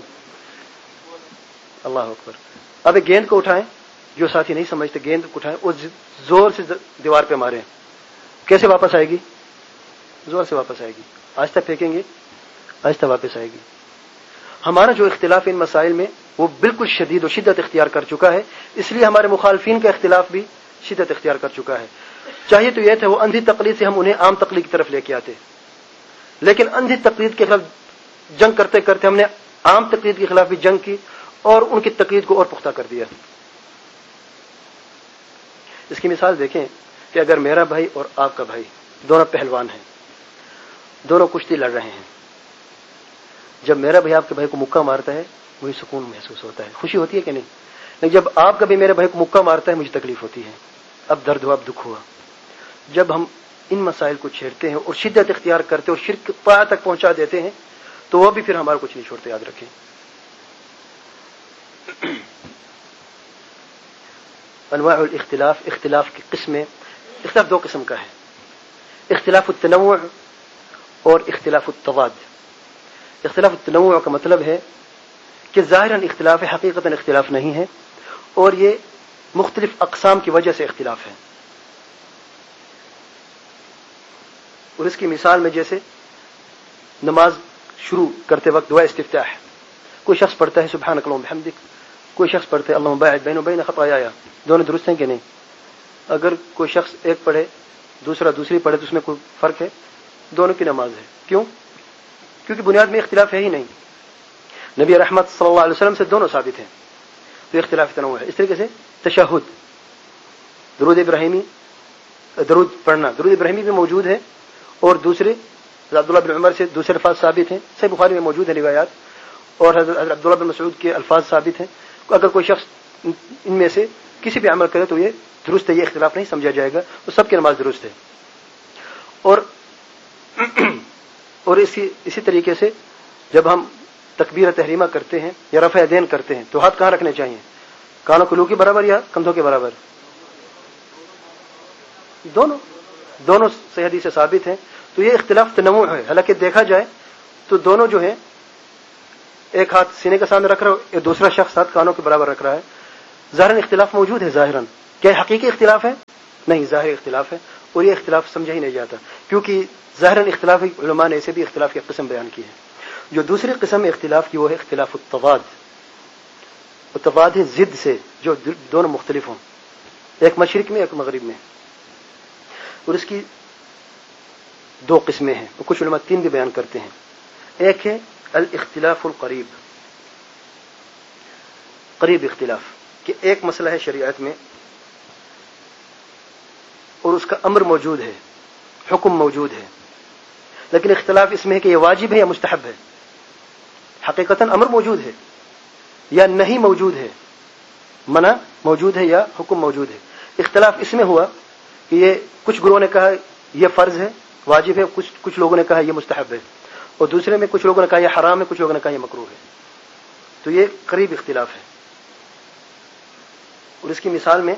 اللہ اکبر. اب ایک گیند کو اٹھائیں، جو ساتھی نہیں سمجھتے گیند کو اٹھائیں اور زور سے دیوار پہ ماریں، کیسے واپس آئے گی؟ زور سے واپس آئے گی. آہستہ پھینکیں گے آہستہ واپس آئے گی. ہمارا جو اختلاف ان مسائل میں وہ بالکل شدید و شدت اختیار کر چکا ہے، اس لیے ہمارے مخالفین کا اختلاف بھی شدت اختیار کر چکا ہے. چاہیے تو یہ تھا وہ اندھی تقلید سے ہم انہیں عام تقلید کی طرف لے کے آتے، لیکن اندھی تقلید کے خلاف جنگ کرتے کرتے ہم نے عام تقلید کے خلاف بھی جنگ کی اور ان کی تقلید کو اور پختہ کر دیا. اس کی مثال دیکھیں کہ اگر میرا بھائی اور آپ کا بھائی دونوں پہلوان ہیں، دونوں کشتی لڑ رہے ہیں، جب میرا بھائی آپ کے بھائی کو مکہ مارتا ہے مجھے سکون محسوس ہوتا ہے، خوشی ہوتی ہے کہ نہیں؟ لیکن جب آپ کا بھی میرے بھائی کو مکہ مارتا ہے مجھے تکلیف ہوتی ہے. اب درد ہوا، اب دکھ ہوا. جب ہم ان مسائل کو چھیڑتے ہیں اور شدت اختیار کرتے اور شرک پا تک پہنچا دیتے ہیں تو وہ بھی پھر ہمارا کچھ نہیں چھوڑتے، یاد رکھیں. انواع الاختلاف، اختلاف کی قسمیں. اختلاف دو قسم کا ہے، اختلاف التنوع اور اختلاف التضاد. اختلاف التنوع کا مطلب ہے کہ ظاہراً اختلاف ہے، حقیقتاً اختلاف نہیں ہے، اور یہ مختلف اقسام کی وجہ سے اختلاف ہے. اور اس کی مثال میں جیسے نماز شروع کرتے وقت دعا استفتاح، کوئی شخص پڑھتا ہے سبحانک اللہم بحمدک، کوئی شخص پڑھتے ہیں اللہم باعد بینی وبین خطایا. دونوں درست ہیں کہ نہیں؟ اگر کوئی شخص ایک پڑھے دوسرا دوسری پڑھے تو اس میں کوئی فرق ہے؟ دونوں کی نماز ہے. کیوں؟ کیونکہ بنیاد میں اختلاف ہے ہی نہیں. نبی رحمت صلی اللہ علیہ وسلم سے دونوں ثابت ہیں، تو اختلاف تنوع ہے. اس طریقے سے تشہد، درود ابراہیمی، درود پڑھنا، درود ابراہیمی بھی موجود ہے، اور دوسرے عبداللہ بن عمر سے دوسرے الفاظ ثابت ہیں، صحیح بخاری میں موجود ہیں روایات، اور حضرت عبداللہ بن مسعود کے الفاظ ثابت ہیں. اگر کوئی شخص ان میں سے کسی بھی عمل کرے تو یہ درست ہے، یہ اختلاف نہیں سمجھا جائے گا، تو سب کی نماز درست ہے. اور اور اسی اسی طریقے سے جب ہم تکبیر تحریمہ کرتے ہیں یا رفع دین کرتے ہیں تو ہاتھ کہاں رکھنے چاہیے؟ کانوں کلو کے برابر یا کندھوں کے برابر؟ دونوں دونوں صحیح حدیث سے ثابت ہیں. تو یہ اختلاف تنوع ہے. حالانکہ دیکھا جائے تو دونوں جو ہیں ایک ہاتھ سینے کے سامنے رکھ رہا ہے، دوسرا شخص ہاتھ کانوں کے برابر رکھ رہا ہے. ظاہراً اختلاف موجود ہے. ظاہراً کیا حقیقی اختلاف ہے؟ نہیں، ظاہری اختلاف ہے. اور یہ اختلاف سمجھا ہی نہیں جاتا، کیونکہ ظاہراً اختلاف علماء نے ایسے بھی اختلاف کی قسم بیان کی ہے۔ جو دوسری قسم اختلاف کی وہ ہے اختلاف التضاد۔ التضاد ہے ضد سے، جو دونوں مختلف ہوں، ایک مشرق میں ایک مغرب میں، اور اس کی دو قسمیں ہیں، اور کچھ علماء تین بھی بیان کرتے ہیں۔ ایک ہے الاختلاف القریب، قریب اختلاف، کہ ایک مسئلہ ہے شریعت میں اور اس کا امر موجود ہے، حکم موجود ہے، لیکن اختلاف اس میں ہے کہ یہ واجب ہے یا مستحب ہے۔ حقیقتاً امر موجود ہے یا نہیں موجود ہے، منع موجود ہے یا حکم موجود ہے۔ اختلاف اس میں ہوا کہ یہ کچھ گروہوں نے کہا یہ فرض ہے، واجب ہے، کچھ کچھ لوگوں نے کہا یہ مستحب ہے، اور دوسرے میں کچھ لوگوں نے کہا یہ حرام ہے، کچھ لوگوں نے کہا یہ مکروہ ہے۔ تو یہ قریب اختلاف ہے، اور اس کی مثال میں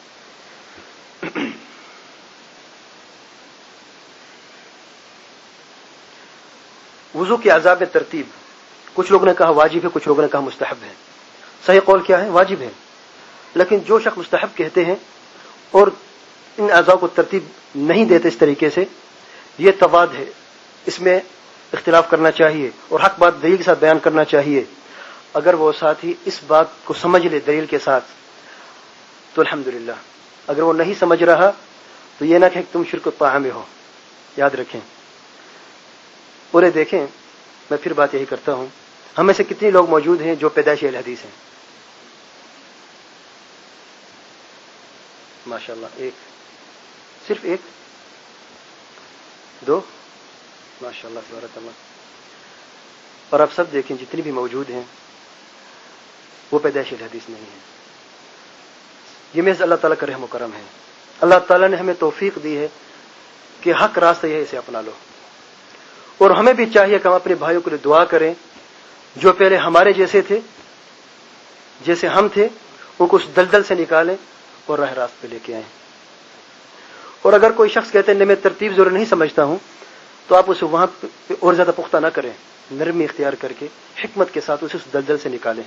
وضو کے اعضاء میں ترتیب، کچھ لوگوں نے کہا واجب ہے، کچھ لوگوں نے کہا مستحب ہے۔ صحیح قول کیا ہے؟ واجب ہے، لیکن جو شخص مستحب کہتے ہیں اور ان اعضاء کو ترتیب نہیں دیتے اس طریقے سے، یہ تضاد ہے، اس میں اختلاف کرنا چاہیے اور حق بات دلیل کے ساتھ بیان کرنا چاہیے۔ اگر وہ ساتھی اس بات کو سمجھ لے دلیل کے ساتھ تو الحمدللہ، اگر وہ نہیں سمجھ رہا تو یہ نہ کہ تم شرک الطاعہ میں ہو، یاد رکھیں۔ اور یہ دیکھیں، میں پھر بات یہی کرتا ہوں، ہم میں سے کتنے لوگ موجود ہیں جو پیدائشی اہل حدیث ہیں؟ ماشاءاللہ، ایک، صرف ایک، دو، ماشاءاللہ تبارک اللہ۔ اور آپ سب دیکھیں جتنی بھی موجود ہیں وہ پیدائشی اہل حدیث نہیں ہیں۔ یہ محض اللہ تعالیٰ کا رحم و کرم ہے۔ اللہ تعالیٰ نے ہمیں توفیق دی ہے کہ حق راستہ یہ ہے، اسے اپنا لو، اور ہمیں بھی چاہیے کہ ہم اپنے بھائیوں کے لیے دعا کریں جو پہلے ہمارے جیسے تھے، جیسے ہم تھے، ان کو اس دلدل سے نکالیں اور راہ راست پہ لے کے آئیں۔ اور اگر کوئی شخص کہتے ہیں میں ترتیب ضرور نہیں سمجھتا ہوں، تو آپ اسے وہاں پہ اور زیادہ پختہ نہ کریں، نرمی اختیار کر کے حکمت کے ساتھ اسے اس دلدل سے نکالیں۔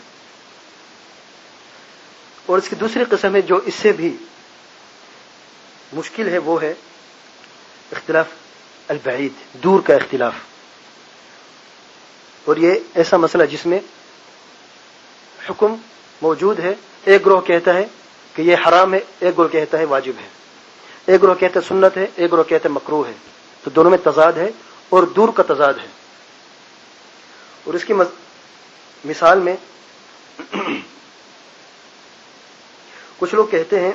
اور اس کی دوسری قسم ہے جو اس سے بھی مشکل ہے، وہ ہے اختلاف البعید، دور کا اختلاف۔ اور یہ ایسا مسئلہ جس میں حکم موجود ہے، ایک گروہ کہتا ہے کہ یہ حرام ہے، ایک گروہ کہتا ہے واجب ہے، ایک گروہ کہتا ہے سنت ہے، ایک گروہ کہتا ہے مکروہ ہے، تو دونوں میں تضاد ہے اور دور کا تضاد ہے۔ اور اس کی مثال میں کچھ لوگ کہتے ہیں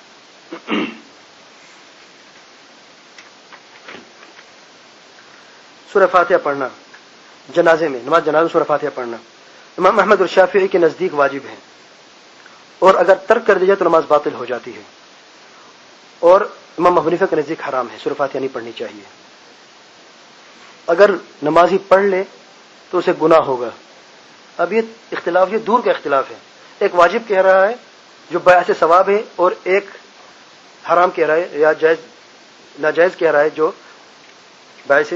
سورہ فاتحہ پڑھنا جنازے میں، نماز جنازے میں سورہ فاتحہ پڑھنا امام احمد اور شافعی کے نزدیک واجب ہے، اور اگر ترک کر دی جائے تو نماز باطل ہو جاتی ہے، اور امام ابو حنیفہ کے نزدیک حرام ہے، سورہ فاتحہ نہیں پڑھنی چاہیے۔ اگر نمازی پڑھ لے تو اسے گناہ ہوگا۔ اب یہ اختلاف، یہ دور کا اختلاف ہے، ایک واجب کہہ رہا ہے جو باعث ثواب ہے، اور ایک حرام کہہ رہا ہے یا جائز ناجائز کہہ رہا ہے جو باعث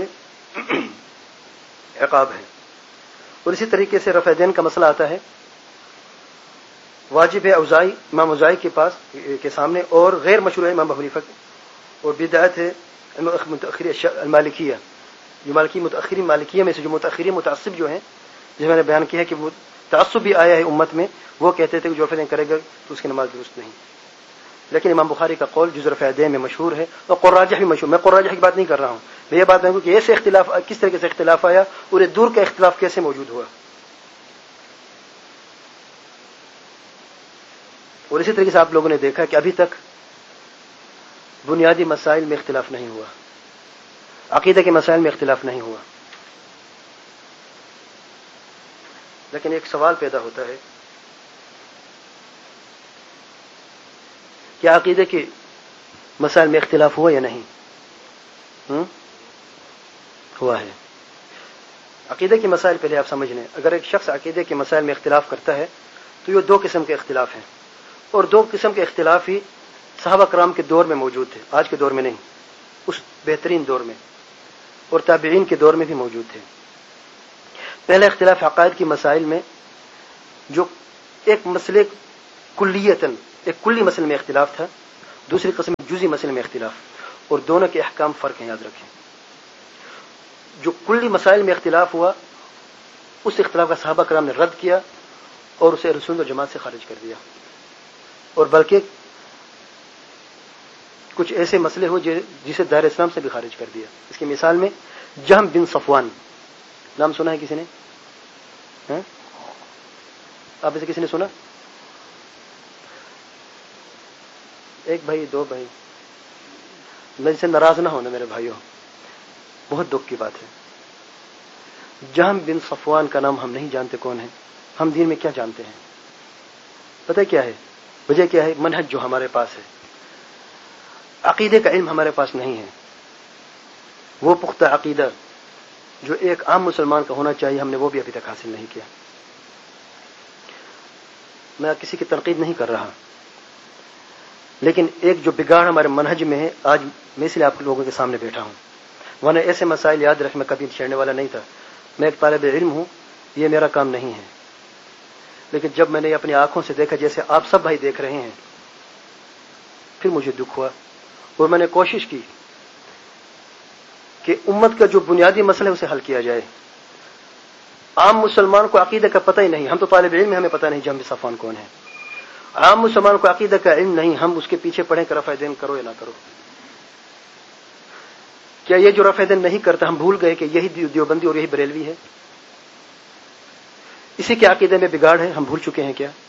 عقاب ہے۔ اور اسی طریقے سے رفع دین کا مسئلہ آتا ہے، واجب ہے اوزاعی، امام اوزاعی کے پاس کے سامنے، اور غیر مشروع ہے امام ابو حنیفہ، اور بدعت ہے متأخری المالکیہ، جو مالکی متأخری مالکیہ میں سے جو متأخری متعصب جو ہیں، جس میں نے بیان کیا ہے کہ تعصب بھی آیا ہے امت میں، وہ کہتے تھے کہ جو رفع دین کرے گا تو اس کی نماز درست نہیں۔ لیکن امام بخاری کا قول جز رفع دین میں مشہور ہے، اور قراجہ بھی مشہور۔ میں قراجہ کی بات نہیں کر رہا ہوں، میں یہ بات نہیں کہ ایسے اختلاف کس طریقے سے اختلاف آیا اور یہ دور کا اختلاف کیسے موجود ہوا۔ اور اسی طریقے سے آپ لوگوں نے دیکھا کہ ابھی تک بنیادی مسائل میں اختلاف نہیں ہوا، عقیدہ کے مسائل میں اختلاف نہیں ہوا۔ لیکن ایک سوال پیدا ہوتا ہے، کیا عقیدے کے مسائل میں اختلاف ہوا یا نہیں؟ ہم؟ ہوا ہے۔ عقیدے کے مسائل پہلے آپ سمجھ لیں، اگر ایک شخص عقیدے کے مسائل میں اختلاف کرتا ہے تو یہ دو قسم کے اختلاف ہیں، اور دو قسم کے اختلاف ہی صحابہ کرام کے دور میں موجود تھے، آج کے دور میں نہیں، اس بہترین دور میں، اور تابعین کے دور میں بھی موجود تھے۔ پہلا اختلاف عقائد کی مسائل میں، جو ایک مسئلے کلیتاً ایک کلی مسئلے میں اختلاف تھا، دوسری قسم جزئی مسئلے میں اختلاف، اور دونوں کے احکام فرق ہیں، یاد رکھیں. جو کلی مسائل میں اختلاف ہوا اس اختلاف کا صحابہ کرام نے رد کیا اور اسے رسول و جماعت سے خارج کر دیا، اور بلکہ کچھ ایسے مسئلے ہو جسے دائرہ اسلام سے بھی خارج کر دیا. اس کی مثال میں جہم بن صفوان، نام سنا ہے کسی نے؟ ہاں؟ آپ میں سے کسی نے سنا؟ ایک بھائی، دو بھائی، میں سے ناراض نہ ہونا میرے بھائیوں، بہت دکھ کی بات ہے. جہم بن صفوان کا نام ہم نہیں جانتے کون ہے. ہم دین میں کیا جانتے ہیں؟ پتہ کیا ہے وجہ؟ کیا ہے؟ منہج جو ہمارے پاس ہے، عقیدے کا علم ہمارے پاس نہیں ہے. وہ پختہ عقیدہ جو ایک عام مسلمان کا ہونا چاہیے ہم نے وہ بھی ابھی تک حاصل نہیں کیا. میں کسی کی تنقید نہیں کر رہا، لیکن ایک جو بگاڑ ہمارے منہج میں ہے، آج میں اس لیے آپ لوگوں کے سامنے بیٹھا ہوں. ورنہ ایسے مسائل یاد رکھ میں کبھی چھیڑنے والا نہیں تھا. میں ایک طالب علم ہوں، یہ میرا کام نہیں ہے. لیکن جب میں نے اپنی آنکھوں سے دیکھا جیسے آپ سب بھائی دیکھ رہے ہیں، پھر مجھے دکھ ہوا اور میں نے کوشش کی کہ امت کا جو بنیادی مسئلہ ہے اسے حل کیا جائے. عام مسلمان کو عقیدہ کا پتہ ہی نہیں. ہم تو طالب علم ہیں، ہمیں پتہ نہیں جہم بن صفوان کون ہے. عام مسلمان کو عقیدہ کا علم نہیں، ہم اس کے پیچھے پڑھیں کہ رفع دین کرو یا نہ کرو. کیا یہ جو رفع دین نہیں کرتا ہم بھول گئے کہ یہی دیوبندی اور یہی بریلوی ہے؟ اسی کے عقیدے میں بگاڑ ہے، ہم بھول چکے ہیں کیا؟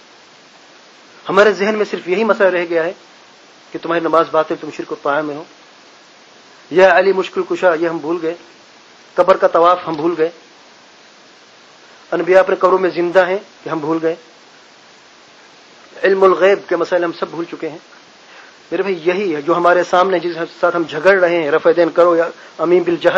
ہمارے ذہن میں صرف یہی مسئلہ رہ گیا ہے کہ تمہاری نماز باطل، تم شرک و طاعہ میں ہو. یا علی مشکل کشا یہ ہم بھول گئے. قبر کا طواف ہم بھول گئے. انبیاء اپنے قبروں میں زندہ ہیں کہ ہم بھول گئے. علم الغیب کے مسائل ہم سب بھول چکے ہیں. میرے بھائی یہی ہے جو ہمارے سامنے، جس کے ساتھ ہم جھگڑ رہے ہیں، رفع دین کرو یا امین بالجہر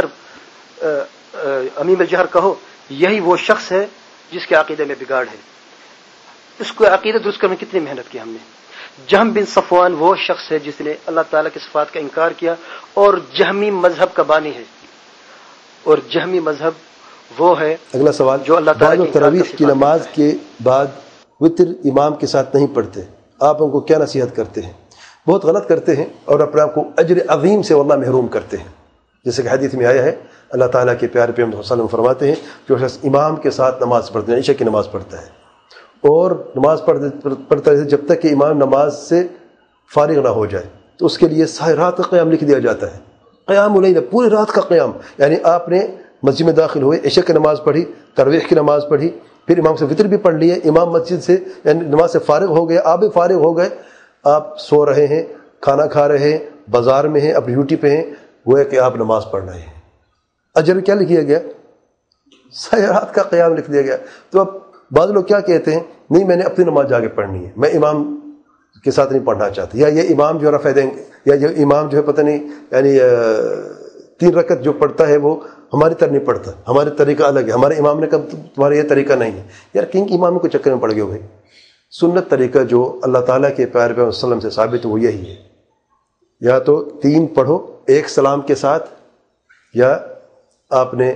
امین بالجہر کہو، یہی وہ شخص ہے جس کے عقیدے میں بگاڑ ہے. اس کو عقیدہ درست کرنے میں کتنی محنت کی ہم نے. جہم بن صفوان وہ شخص ہے جس نے اللہ تعالیٰ کی صفات کا انکار کیا اور جہمی مذہب کا بانی ہے. اور جہمی مذہب وہ ہے. اگلا سوال، جو اللہ تعالیٰ کی تراویح کی نماز کے بعد وتر امام کے ساتھ نہیں پڑھتے، آپ ان کو کیا نصیحت کرتے ہیں؟ بہت غلط کرتے ہیں اور اپنے آپ کو اجر عظیم سے واللہ محروم کرتے ہیں. جیسے کہ حدیث میں آیا ہے، اللہ تعالیٰ کے پیارے پیغمبر صلی اللہ علیہ وسلم فرماتے ہیں جو شخص امام کے ساتھ نماز پڑھتے ہیں، عشاء کی نماز پڑھتا ہے اور نماز پڑھتا ہے جب تک کہ امام نماز سے فارغ نہ ہو جائے، تو اس کے لیے ساری رات کا قیام لکھ دیا جاتا ہے. قیام اللیل، پوری رات کا قیام. یعنی آپ نے مسجد میں داخل ہوئے، عشاء کی نماز پڑھی، تراویح کی نماز پڑھی، پھر امام سے وتر بھی پڑھ لیے، امام مسجد سے یعنی نماز سے فارغ ہو گئے، آپ بھی فارغ ہو گئے، آپ سو رہے ہیں، کھانا کھا رہے ہیں، بازار میں ہیں، اپنی ڈیوٹی پہ ہیں، وہ ہے کہ آپ نماز پڑھ رہے ہیں. اجر کیا لکھ دیا گیا؟ ساری رات کا قیام لکھ دیا گیا. تو اب بعض لوگ کیا کہتے ہیں، نہیں میں نے اپنی نماز جا کے پڑھنی ہے، میں امام کے ساتھ نہیں پڑھنا چاہتا، یا یہ امام جو رفع دیں یا یہ امام جو ہے پتہ نہیں یعنی تین رکعت جو پڑھتا ہے وہ ہماری طرح نہیں پڑھتا، ہمارے طریقہ الگ ہے، ہمارے امام نے کہا تمہارا یہ طریقہ نہیں ہے. یار کن امام کو چکر میں پڑ گئے ہو بھائی؟ سنت طریقہ جو اللہ تعالیٰ کے پیارے پیغمبر صلی اللہ علیہ وسلم سے ثابت ہے وہ یہی ہے. یا تو تین پڑھو ایک سلام کے ساتھ، یا آپ نے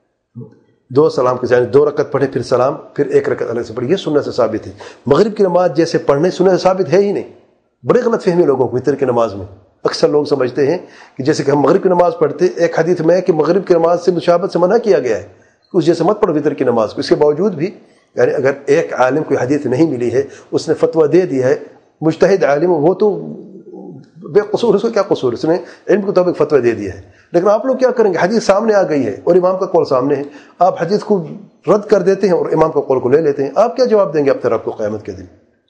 دو سلام کے ساتھ دو رکعت پڑھے پھر سلام پھر ایک رکعت الگ سے پڑھی، یہ سنت سے ثابت ہے. مغرب کی نماز جیسے پڑھنے سنت سے ثابت ہے ہی نہیں. بڑے غلط فہمی لوگوں کو وتر کی نماز میں. اکثر لوگ سمجھتے ہیں کہ جیسے کہ ہم مغرب کی نماز پڑھتے، ایک حدیث میں ہے کہ مغرب کی نماز سے مشابہت سے منع کیا گیا ہے کہ اس جیسے مت پڑھو وتر کی نماز کو. اس کے باوجود بھی یعنی اگر ایک عالم کوئی حدیث نہیں ملی ہے، اس نے فتویٰ دے دیا ہے، مجتہد عالم، وہ تو بے قصور، اس کو کیا قصور، اس نے علم کے مطابق فتویٰ دے دیا ہے. لیکن آپ لوگ کیا کریں گے؟ حدیث سامنے آ گئی ہے اور امام کا قول سامنے ہے، آپ حدیث کو رد کر دیتے ہیں اور امام کا قول کو لے لیتے ہیں. آپ کیا جواب دیں گے اپنے رب کو قیامت کے دن؟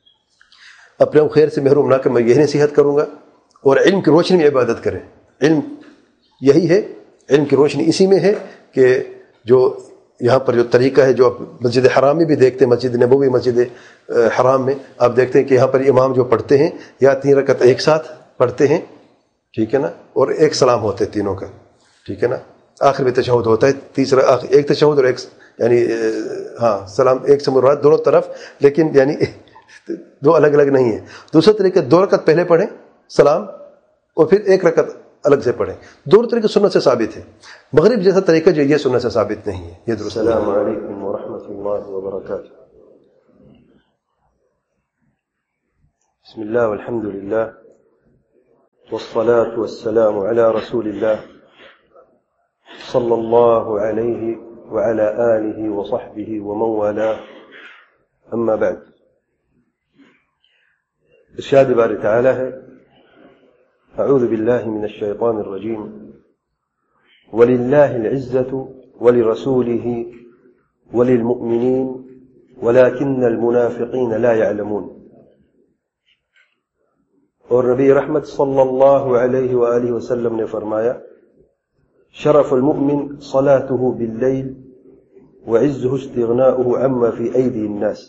اپنے خیر سے محروم نہ کر، میں یہی نصیحت کروں گا. اور علم کی روشنی میں عبادت کریں. علم یہی ہے، علم کی روشنی اسی میں ہے کہ جو یہاں پر جو طریقہ ہے، جو مسجد حرام میں بھی دیکھتے ہیں، مسجد نبوی، مسجد حرام میں آپ دیکھتے ہیں کہ یہاں پر امام جو پڑھتے ہیں یا تین رکعت ایک ساتھ پڑھتے ہیں، ٹھیک ہے نا، اور ایک سلام ہوتا ہے تینوں کا، ٹھیک ہے نا، آخر میں تشہد ہوتا ہے، تیسرا ایک تشہد اور ایک یعنی ہاں سلام ایک سے مراد دونوں طرف، لیکن یعنی دو الگ الگ نہیں ہے. دوسرا طریقہ دو رکعت پہلے پڑھیں سلام اور پھر ایک رکعت الگ سے پڑھیں. دونوں طریقے سنت سے ثابت ہے. مغرب جیسا طریقہ جو یہ سنت سے ثابت نہیں ہے. یہ درست. السلام علیکم ورحمۃ اللہ وبرکاتہ. بسم اللہ والحمد للہ والصلاة والسلام على رسول الله صلى الله عليه وعلى آله وصحبه ومن والاه أما بعد. ارشاد باری تعالی ہے اعوذ باللہ من الشیطان الرجیم وللہ العزة ولرسوله وللمؤمنین ولكن المنافقین لا يعلمون. اور نبی رحمت صلی اللہ علیہ وآلہ وسلم نے فرمایا شرف المؤمن صلاته باللیل وعزه استغناؤه عما في أيدي الناس.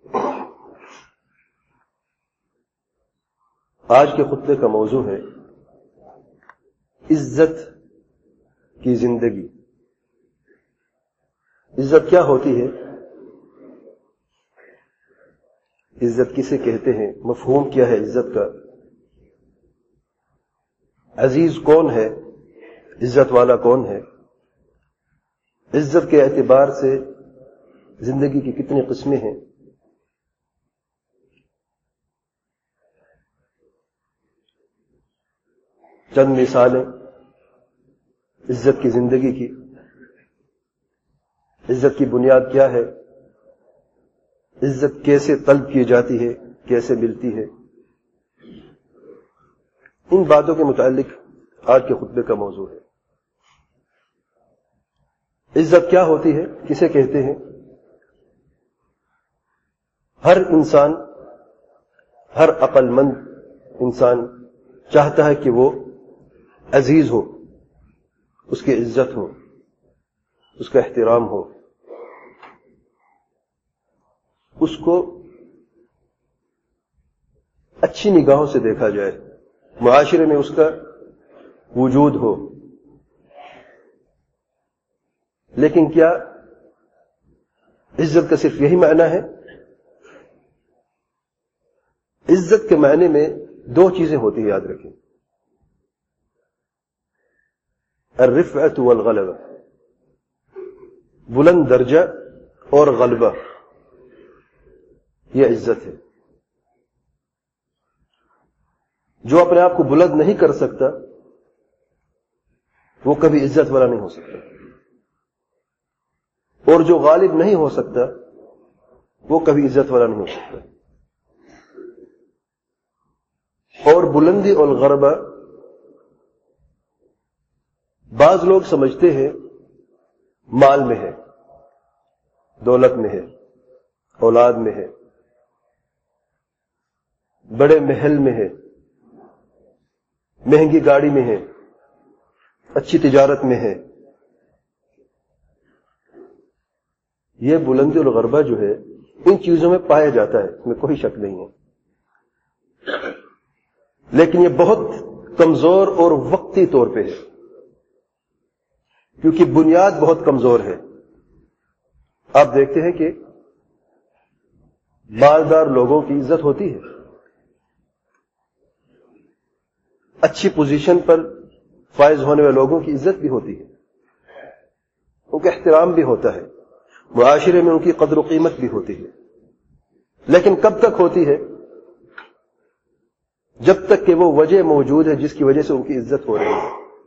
آج کے خطبے کا موضوع ہے عزت کی زندگی. عزت کیا ہوتی ہے؟ عزت کسے کہتے ہیں؟ مفہوم کیا ہے عزت کا؟ عزیز کون ہے؟ عزت والا کون ہے؟ عزت کے اعتبار سے زندگی کی کتنی قسمیں ہیں؟ چند مثالیں عزت کی زندگی کی. عزت کی بنیاد کیا ہے؟ عزت کیسے طلب کی جاتی ہے؟ کیسے ملتی ہے؟ ان باتوں کے متعلق آج کے خطبے کا موضوع ہے. عزت کیا ہوتی ہے؟ کسے کہتے ہیں؟ ہر انسان، ہر عقل مند انسان چاہتا ہے کہ وہ عزیز ہو، اس کی عزت ہو، اس کا احترام ہو، اس کو اچھی نگاہوں سے دیکھا جائے، معاشرے میں اس کا وجود ہو. لیکن کیا عزت کا صرف یہی معنی ہے؟ عزت کے معنی میں دو چیزیں ہوتی ہیں، یاد رکھیں، الرفعت والغلبہ، بلند درجہ اور غلبہ، یہ عزت ہے. جو اپنے آپ کو بلند نہیں کر سکتا وہ کبھی عزت والا نہیں ہو سکتا، اور جو غالب نہیں ہو سکتا وہ کبھی عزت والا نہیں ہو سکتا. اور بلندی اور غلبہ بعض لوگ سمجھتے ہیں مال میں ہے، دولت میں ہے، اولاد میں ہے، بڑے محل میں ہے، مہنگی گاڑی میں ہے، اچھی تجارت میں ہے. یہ بلندی اور غلبہ جو ہے ان چیزوں میں پایا جاتا ہے، اس میں کوئی شک نہیں ہے، لیکن یہ بہت کمزور اور وقتی طور پہ ہے، کیونکہ بنیاد بہت کمزور ہے. آپ دیکھتے ہیں کہ مالدار لوگوں کی عزت ہوتی ہے، اچھی پوزیشن پر فائز ہونے والے لوگوں کی عزت بھی ہوتی ہے، ان کا احترام بھی ہوتا ہے، معاشرے میں ان کی قدر و قیمت بھی ہوتی ہے. لیکن کب تک ہوتی ہے؟ جب تک کہ وہ وجہ موجود ہے جس کی وجہ سے ان کی عزت ہو رہی ہے.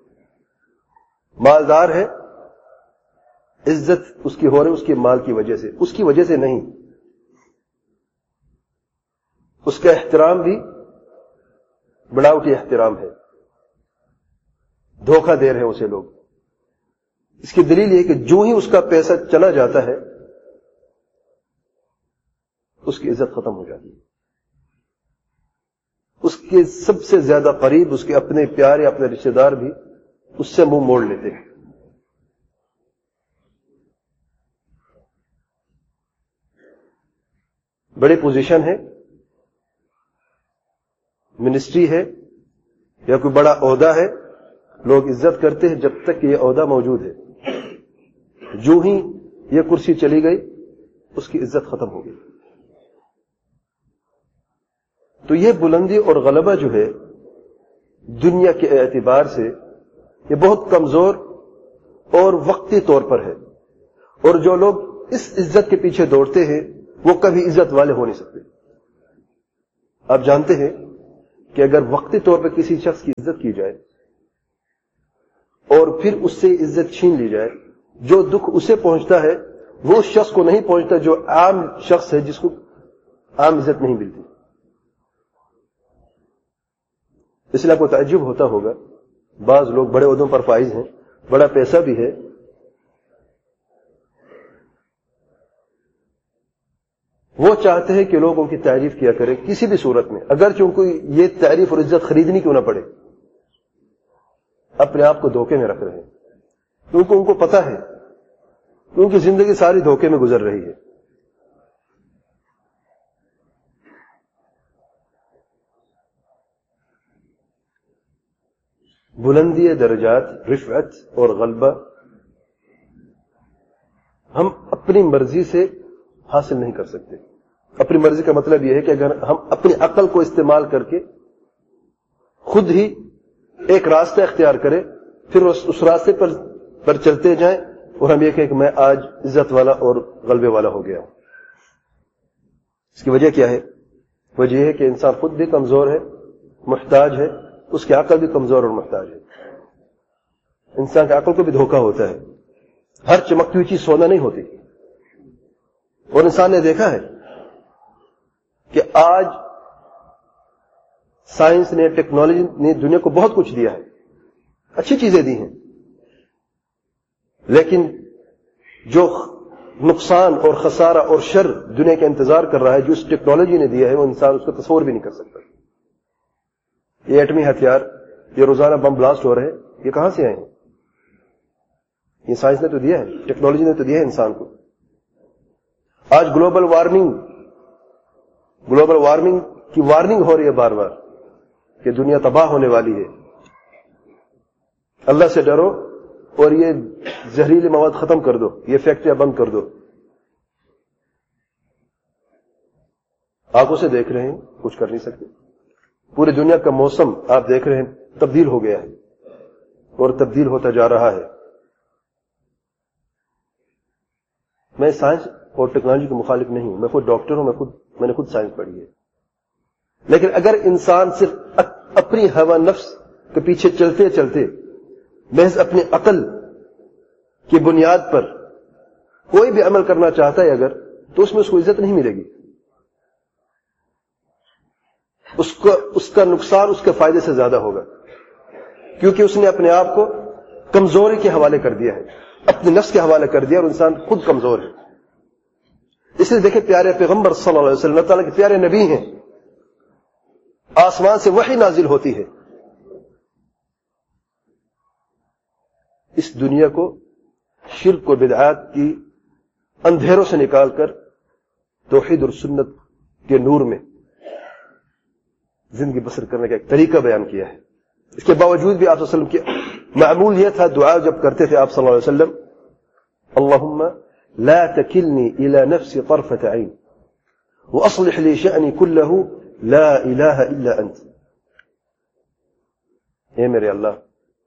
مالدار ہے، عزت اس کی ہو رہی ہے اس کے مال کی وجہ سے، اس کی وجہ سے نہیں. اس کا احترام بھی بڑاوٹی احترام ہے، دھوکہ دے رہے ہیں اسے لوگ. اس کی دلیل یہ کہ جو ہی اس کا پیسہ چلا جاتا ہے اس کی عزت ختم ہو جاتی ہے. اس کے سب سے زیادہ قریب، اس کے اپنے پیارے، اپنے رشتہ دار بھی اس سے منہ موڑ لیتے ہیں. بڑی پوزیشن ہے، منسٹری ہے یا کوئی بڑا عہدہ ہے، لوگ عزت کرتے ہیں جب تک کہ یہ عہدہ موجود ہے. جو ہی یہ کرسی چلی گئی اس کی عزت ختم ہو گئی. تو یہ بلندی اور غلبہ جو ہے دنیا کے اعتبار سے یہ بہت کمزور اور وقتی طور پر ہے، اور جو لوگ اس عزت کے پیچھے دوڑتے ہیں وہ کبھی عزت والے ہو نہیں سکتے. آپ جانتے ہیں کہ اگر وقتی طور پہ کسی شخص کی عزت کی جائے اور پھر اس سے عزت چھین لی جائے، جو دکھ اسے پہنچتا ہے وہ اس شخص کو نہیں پہنچتا جو عام شخص ہے جس کو عام عزت نہیں ملتی. اس لیے آپ کو تعجب ہوتا ہوگا، بعض لوگ بڑے عہدوں پر فائز ہیں، بڑا پیسہ بھی ہے، وہ چاہتے ہیں کہ لوگ ان کی تعریف کیا کریں کسی بھی صورت میں، اگرچہ ان کو یہ تعریف اور عزت خریدنی کیوں نہ پڑے. اپنے آپ کو دھوکے میں رکھ رہے ہیں، کیونکہ ان کو پتہ ہے کہ ان کی زندگی ساری دھوکے میں گزر رہی ہے. بلندی درجات، رفعت اور غلبہ ہم اپنی مرضی سے حاصل نہیں کر سکتے. اپنی مرضی کا مطلب یہ ہے کہ اگر ہم اپنی عقل کو استعمال کر کے خود ہی ایک راستہ اختیار کریں، پھر اس راستے پر پر چلتے جائیں اور ہم یہ کہیں کہ میں آج عزت والا اور غلبے والا ہو گیا. اس کی وجہ کیا ہے؟ وجہ یہ ہے کہ انسان خود بھی کمزور ہے، محتاج ہے، اس کی عقل بھی کمزور اور محتاج ہے. انسان کی عقل کو بھی دھوکہ ہوتا ہے، ہر چمکتی ہوئی چیز سونا نہیں ہوتی. اور انسان نے دیکھا ہے کہ آج سائنس نے، ٹیکنالوجی نے دنیا کو بہت کچھ دیا ہے، اچھی چیزیں دی ہیں، لیکن جو نقصان اور خسارہ اور شر دنیا کا انتظار کر رہا ہے جو اس ٹیکنالوجی نے دیا ہے، وہ انسان اس کو تصور بھی نہیں کر سکتا. یہ ایٹمی ہتھیار، یہ روزانہ بم بلاسٹ ہو رہے ہیں، یہ کہاں سے آئے ہیں؟ یہ سائنس نے تو دیا ہے، ٹیکنالوجی نے تو دیا ہے انسان کو. آج گلوبل وارمنگ گلوبل وارمنگ کی وارننگ ہو رہی ہے بار بار کہ دنیا تباہ ہونے والی ہے. اللہ سے ڈرو اور یہ زہریلی مواد ختم کر دو، یہ فیکٹریاں بند کر دو. آنکھوں سے دیکھ رہے ہیں، کچھ کر نہیں سکتے. پوری دنیا کا موسم آپ دیکھ رہے ہیں تبدیل ہو گیا ہے اور تبدیل ہوتا جا رہا ہے. میں سائنس اور ٹیکنالوجی کے مخالف نہیں ہوں، میں خود ڈاکٹر ہوں، میں خود میں نے خود سائنس پڑھی ہے. لیکن اگر انسان صرف اپنی ہوا نفس کے پیچھے چلتے چلتے محض اپنی عقل کی بنیاد پر کوئی بھی عمل کرنا چاہتا ہے اگر، تو اس میں اس کو عزت نہیں ملے گی. اس کو اس کا نقصان اس کے فائدے سے زیادہ ہوگا، کیونکہ اس نے اپنے آپ کو کمزوری کے حوالے کر دیا ہے، اپنے نفس کے حوالے کر دیا، اور انسان خود کمزور ہے. اس لیے دیکھیں پیارے پیغمبر صلی اللہ علیہ وسلم اللہ تعالیٰ کے پیارے نبی ہیں، آسمان سے وحی نازل ہوتی ہے اس دنیا کو شرک و بدعات کی اندھیروں سے نکال کر توحید اور سنت کے نور میں زندگی بسر کرنے کا ایک طریقہ بیان کیا ہے. اس کے باوجود بھی آپ صلی اللہ علیہ وسلم کی معمول یہ تھا، دعا جب کرتے تھے آپ صلی اللہ علیہ وسلم، اللہم لا تکلنی الى نفسی طرفة عین واصلح لی شأنی کلہ لا الہ الا انت. اے میرے اللہ،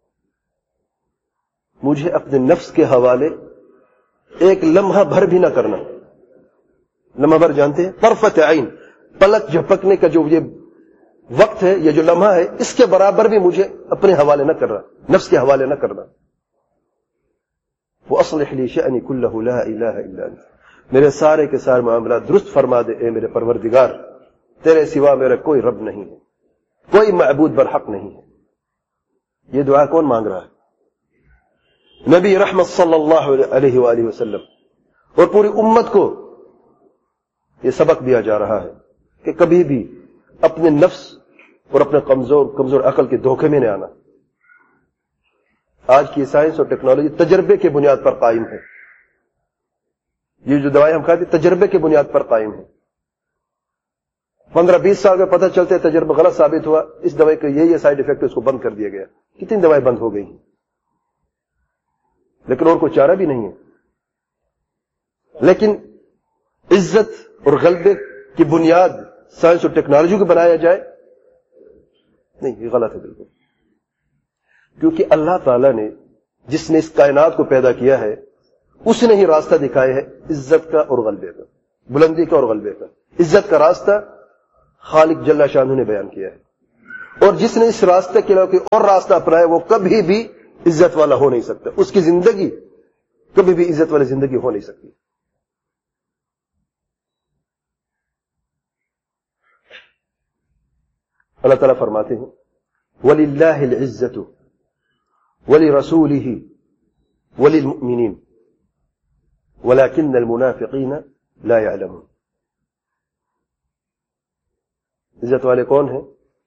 مجھے اپنے نفس کے حوالے ایک لمحہ بھر بھی نہ کرنا. لمحہ بھر جانتے ہیں؟ طرفة عین، پلک جھپکنے کا جو یہ وقت ہے، یہ جو لمحہ ہے، اس کے برابر بھی مجھے اپنے حوالے نہ کرنا، نفس کے حوالے نہ کرنا. وَأَصْلِحْ لِي شَأْنِي كُلَّهُ لَا إِلَٰهَ إِلَّا أَنْتَ، میرے سارے کے سارے معاملات درست فرما دے اے میرے پروردگار، تیرے سوا میرا کوئی رب نہیں ہے، کوئی معبود برحق نہیں ہے. یہ دعا کون مانگ رہا ہے؟ نبی رحمت صلی اللہ علیہ وآلہ وسلم. اور پوری امت کو یہ سبق دیا جا رہا ہے کہ کبھی بھی اپنے نفس اور اپنے کمزور کمزور عقل کے دھوکے میں نہیں آنا. آج کی سائنس اور ٹیکنالوجی تجربے کی بنیاد پر قائم ہے. یہ جو دوائیں ہم کھاتے تجربے کی بنیاد پر قائم ہے. پندرہ بیس سال میں پتہ چلتے تجربہ غلط ثابت ہوا، اس دوائی کا یہ یہ سائیڈ افیکٹ، اس کو بند کر دیا گیا. کتنی دوائیں بند ہو گئی ہیں، لیکن اور کوئی چارہ بھی نہیں ہے. لیکن عزت اور غلبے کی بنیاد سائنس اور ٹیکنالوجی کو بنایا جائے، نہیں، یہ غلط ہے بالکل. کیونکہ اللہ تعالیٰ نے جس نے اس کائنات کو پیدا کیا ہے، اس نے ہی راستہ دکھایا ہے عزت کا اور غلبے کا، بلندی کا اور غلبے کا. عزت کا راستہ خالق جل شانہ نے بیان کیا ہے، اور جس نے اس راستے کے علاوہ کوئی اور راستہ اپنایا وہ کبھی بھی عزت والا ہو نہیں سکتا. اس کی زندگی کبھی بھی عزت والی زندگی ہو نہیں سکتی. اللہ تعالیٰ فرماتے ہیں وَلِلَّهِ الْعِزَّةُ وَلِرَسُولِهِ وَلِلْمُؤْمِنِينَ وَلَكِنَّ الْمُنَافِقِينَ لَا يَعْلَمُونَ. عزت والے کون ہیں؟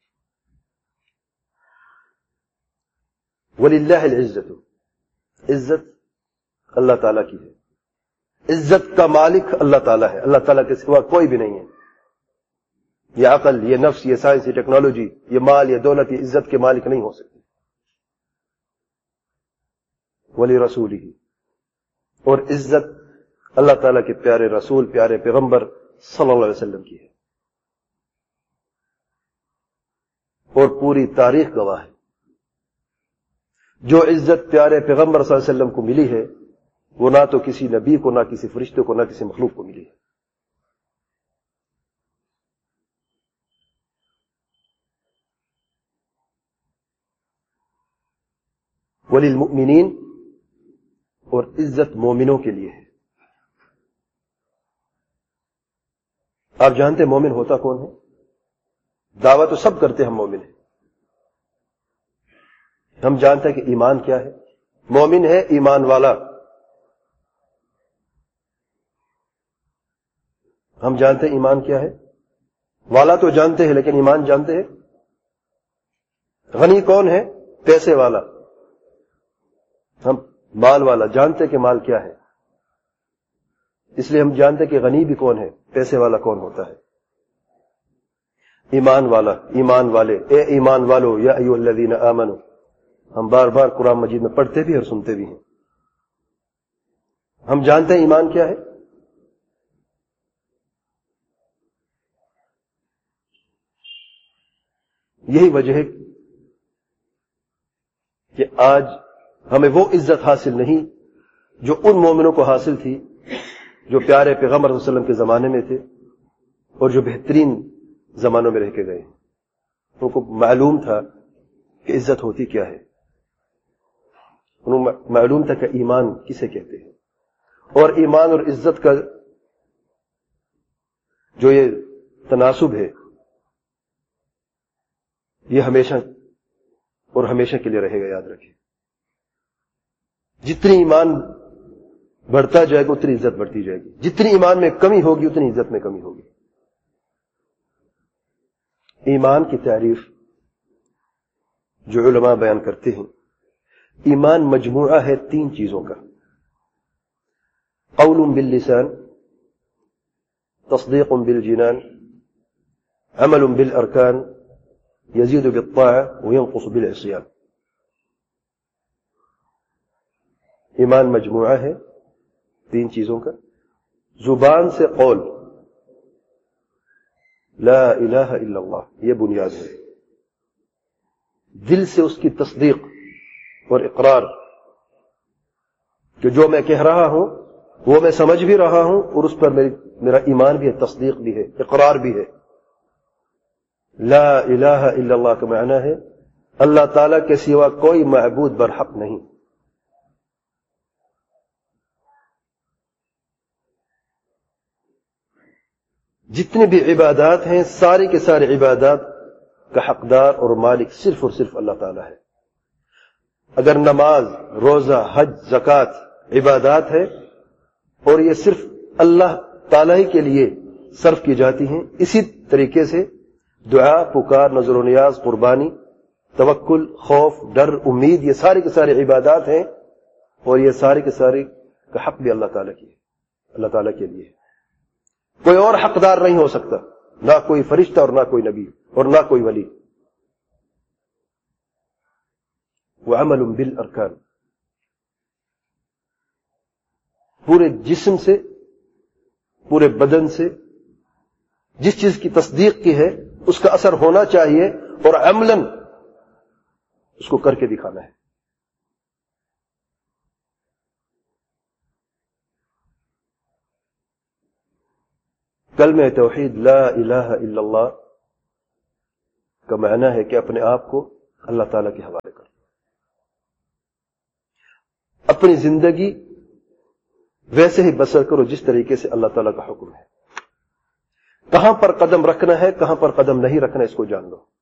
وَلِلَّهِ الْعِزَّةُ، عزت اللہ تعالیٰ کی ہے. عزت کا مالک اللہ تعالیٰ ہے، اللہ تعالیٰ کے سوا کوئی بھی نہیں ہے. یہ عقل، یہ نفس، یہ سائنس، یہ ٹیکنالوجی، یہ مال، یہ دولت، یہ عزت کے مالک نہیں ہو سکتے. ولی رسول ہی، اور عزت اللہ تعالیٰ کے پیارے رسول، پیارے پیغمبر صلی اللہ علیہ وسلم کی ہے. اور پوری تاریخ گواہ ہے جو عزت پیارے پیغمبر صلی اللہ علیہ وسلم کو ملی ہے وہ نہ تو کسی نبی کو، نہ کسی فرشتے کو، نہ کسی مخلوق کو ملی ہے. وَلِلْمُؤْمِنِينَ، اور عزت مومنوں کے لیے ہے. آپ جانتے ہیں مومن ہوتا کون ہے؟ دعویٰ تو سب کرتے ہم مومن ہیں. ہم جانتے ہیں کہ ایمان کیا ہے. مومن ہے ایمان والا. ہم جانتے ہیں ایمان کیا ہے. والا تو جانتے ہیں لیکن ایمان جانتے ہیں. غنی کون ہے؟ پیسے والا. ہم مال والا جانتے کہ مال کیا ہے. اس لیے ہم جانتے کہ غنی بھی کون ہے، پیسے والا کون ہوتا ہے. ایمان والا، ایمان والے، اے ایمان والو یا ایھا الذین آمنوا، ہم بار بار قرآن مجید میں پڑھتے بھی اور سنتے بھی ہیں. ہم جانتے ہیں ایمان کیا ہے. یہی وجہ ہے کہ آج ہمیں وہ عزت حاصل نہیں جو ان مومنوں کو حاصل تھی جو پیارے پیغمبر صلی اللہ علیہ وسلم کے زمانے میں تھے اور جو بہترین زمانوں میں رہ کے گئے. ان کو معلوم تھا کہ عزت ہوتی کیا ہے. انہوں معلوم تھا کہ ایمان کسے کہتے ہیں. اور ایمان اور عزت کا جو یہ تناسب ہے یہ ہمیشہ اور ہمیشہ کے لیے رہے گا. یاد رکھیں، جتنی ایمان بڑھتا جائے گا اتنی عزت بڑھتی جائے گی. جتنی ایمان میں کمی ہوگی اتنی عزت میں کمی ہوگی. ایمان کی تعریف جو علماء بیان کرتے ہیں، ایمان مجموعہ ہے تین چیزوں کا: قول باللسان، تصدیق بالجنان، عمل بالارکان، یزید بالطاعہ وینقص بالعصیان. ایمان مجموعہ ہے تین چیزوں کا: زبان سے قول لا الہ الا اللہ، یہ بنیاد ہے. دل سے اس کی تصدیق اور اقرار کہ جو میں کہہ رہا ہوں وہ میں سمجھ بھی رہا ہوں اور اس پر میرا ایمان بھی ہے، تصدیق بھی ہے، اقرار بھی ہے. لا الہ الا اللہ کا معنی ہے اللہ تعالیٰ کے سوا کوئی معبود برحق نہیں. جتنی بھی عبادات ہیں ساری کے سارے عبادات کا حقدار اور مالک صرف اور صرف اللہ تعالیٰ ہے. اگر نماز، روزہ، حج، زکوٰۃ عبادات ہے اور یہ صرف اللہ تعالیٰ ہی کے لیے صرف کی جاتی ہیں، اسی طریقے سے دعا، پکار، نظر و نیاز، قربانی، توکل، خوف، ڈر، امید، یہ سارے کے سارے عبادات ہیں اور یہ سارے کے سارے کا حق بھی اللہ تعالیٰ کی ہے، اللہ تعالیٰ کے لیے. کوئی اور حقدار نہیں ہو سکتا، نہ کوئی فرشتہ اور نہ کوئی نبی اور نہ کوئی ولی. وعمل بالارکان، پورے جسم سے، پورے بدن سے جس چیز کی تصدیق کی ہے اس کا اثر ہونا چاہیے اور عملاً اس کو کر کے دکھانا ہے. کلمہ توحید لا الہ الا اللہ کا معنی ہے کہ اپنے آپ کو اللہ تعالیٰ کے حوالے کر، اپنی زندگی ویسے ہی بسر کرو جس طریقے سے اللہ تعالیٰ کا حکم ہے. کہاں پر قدم رکھنا ہے، کہاں پر قدم نہیں رکھنا، اس کو جان لو.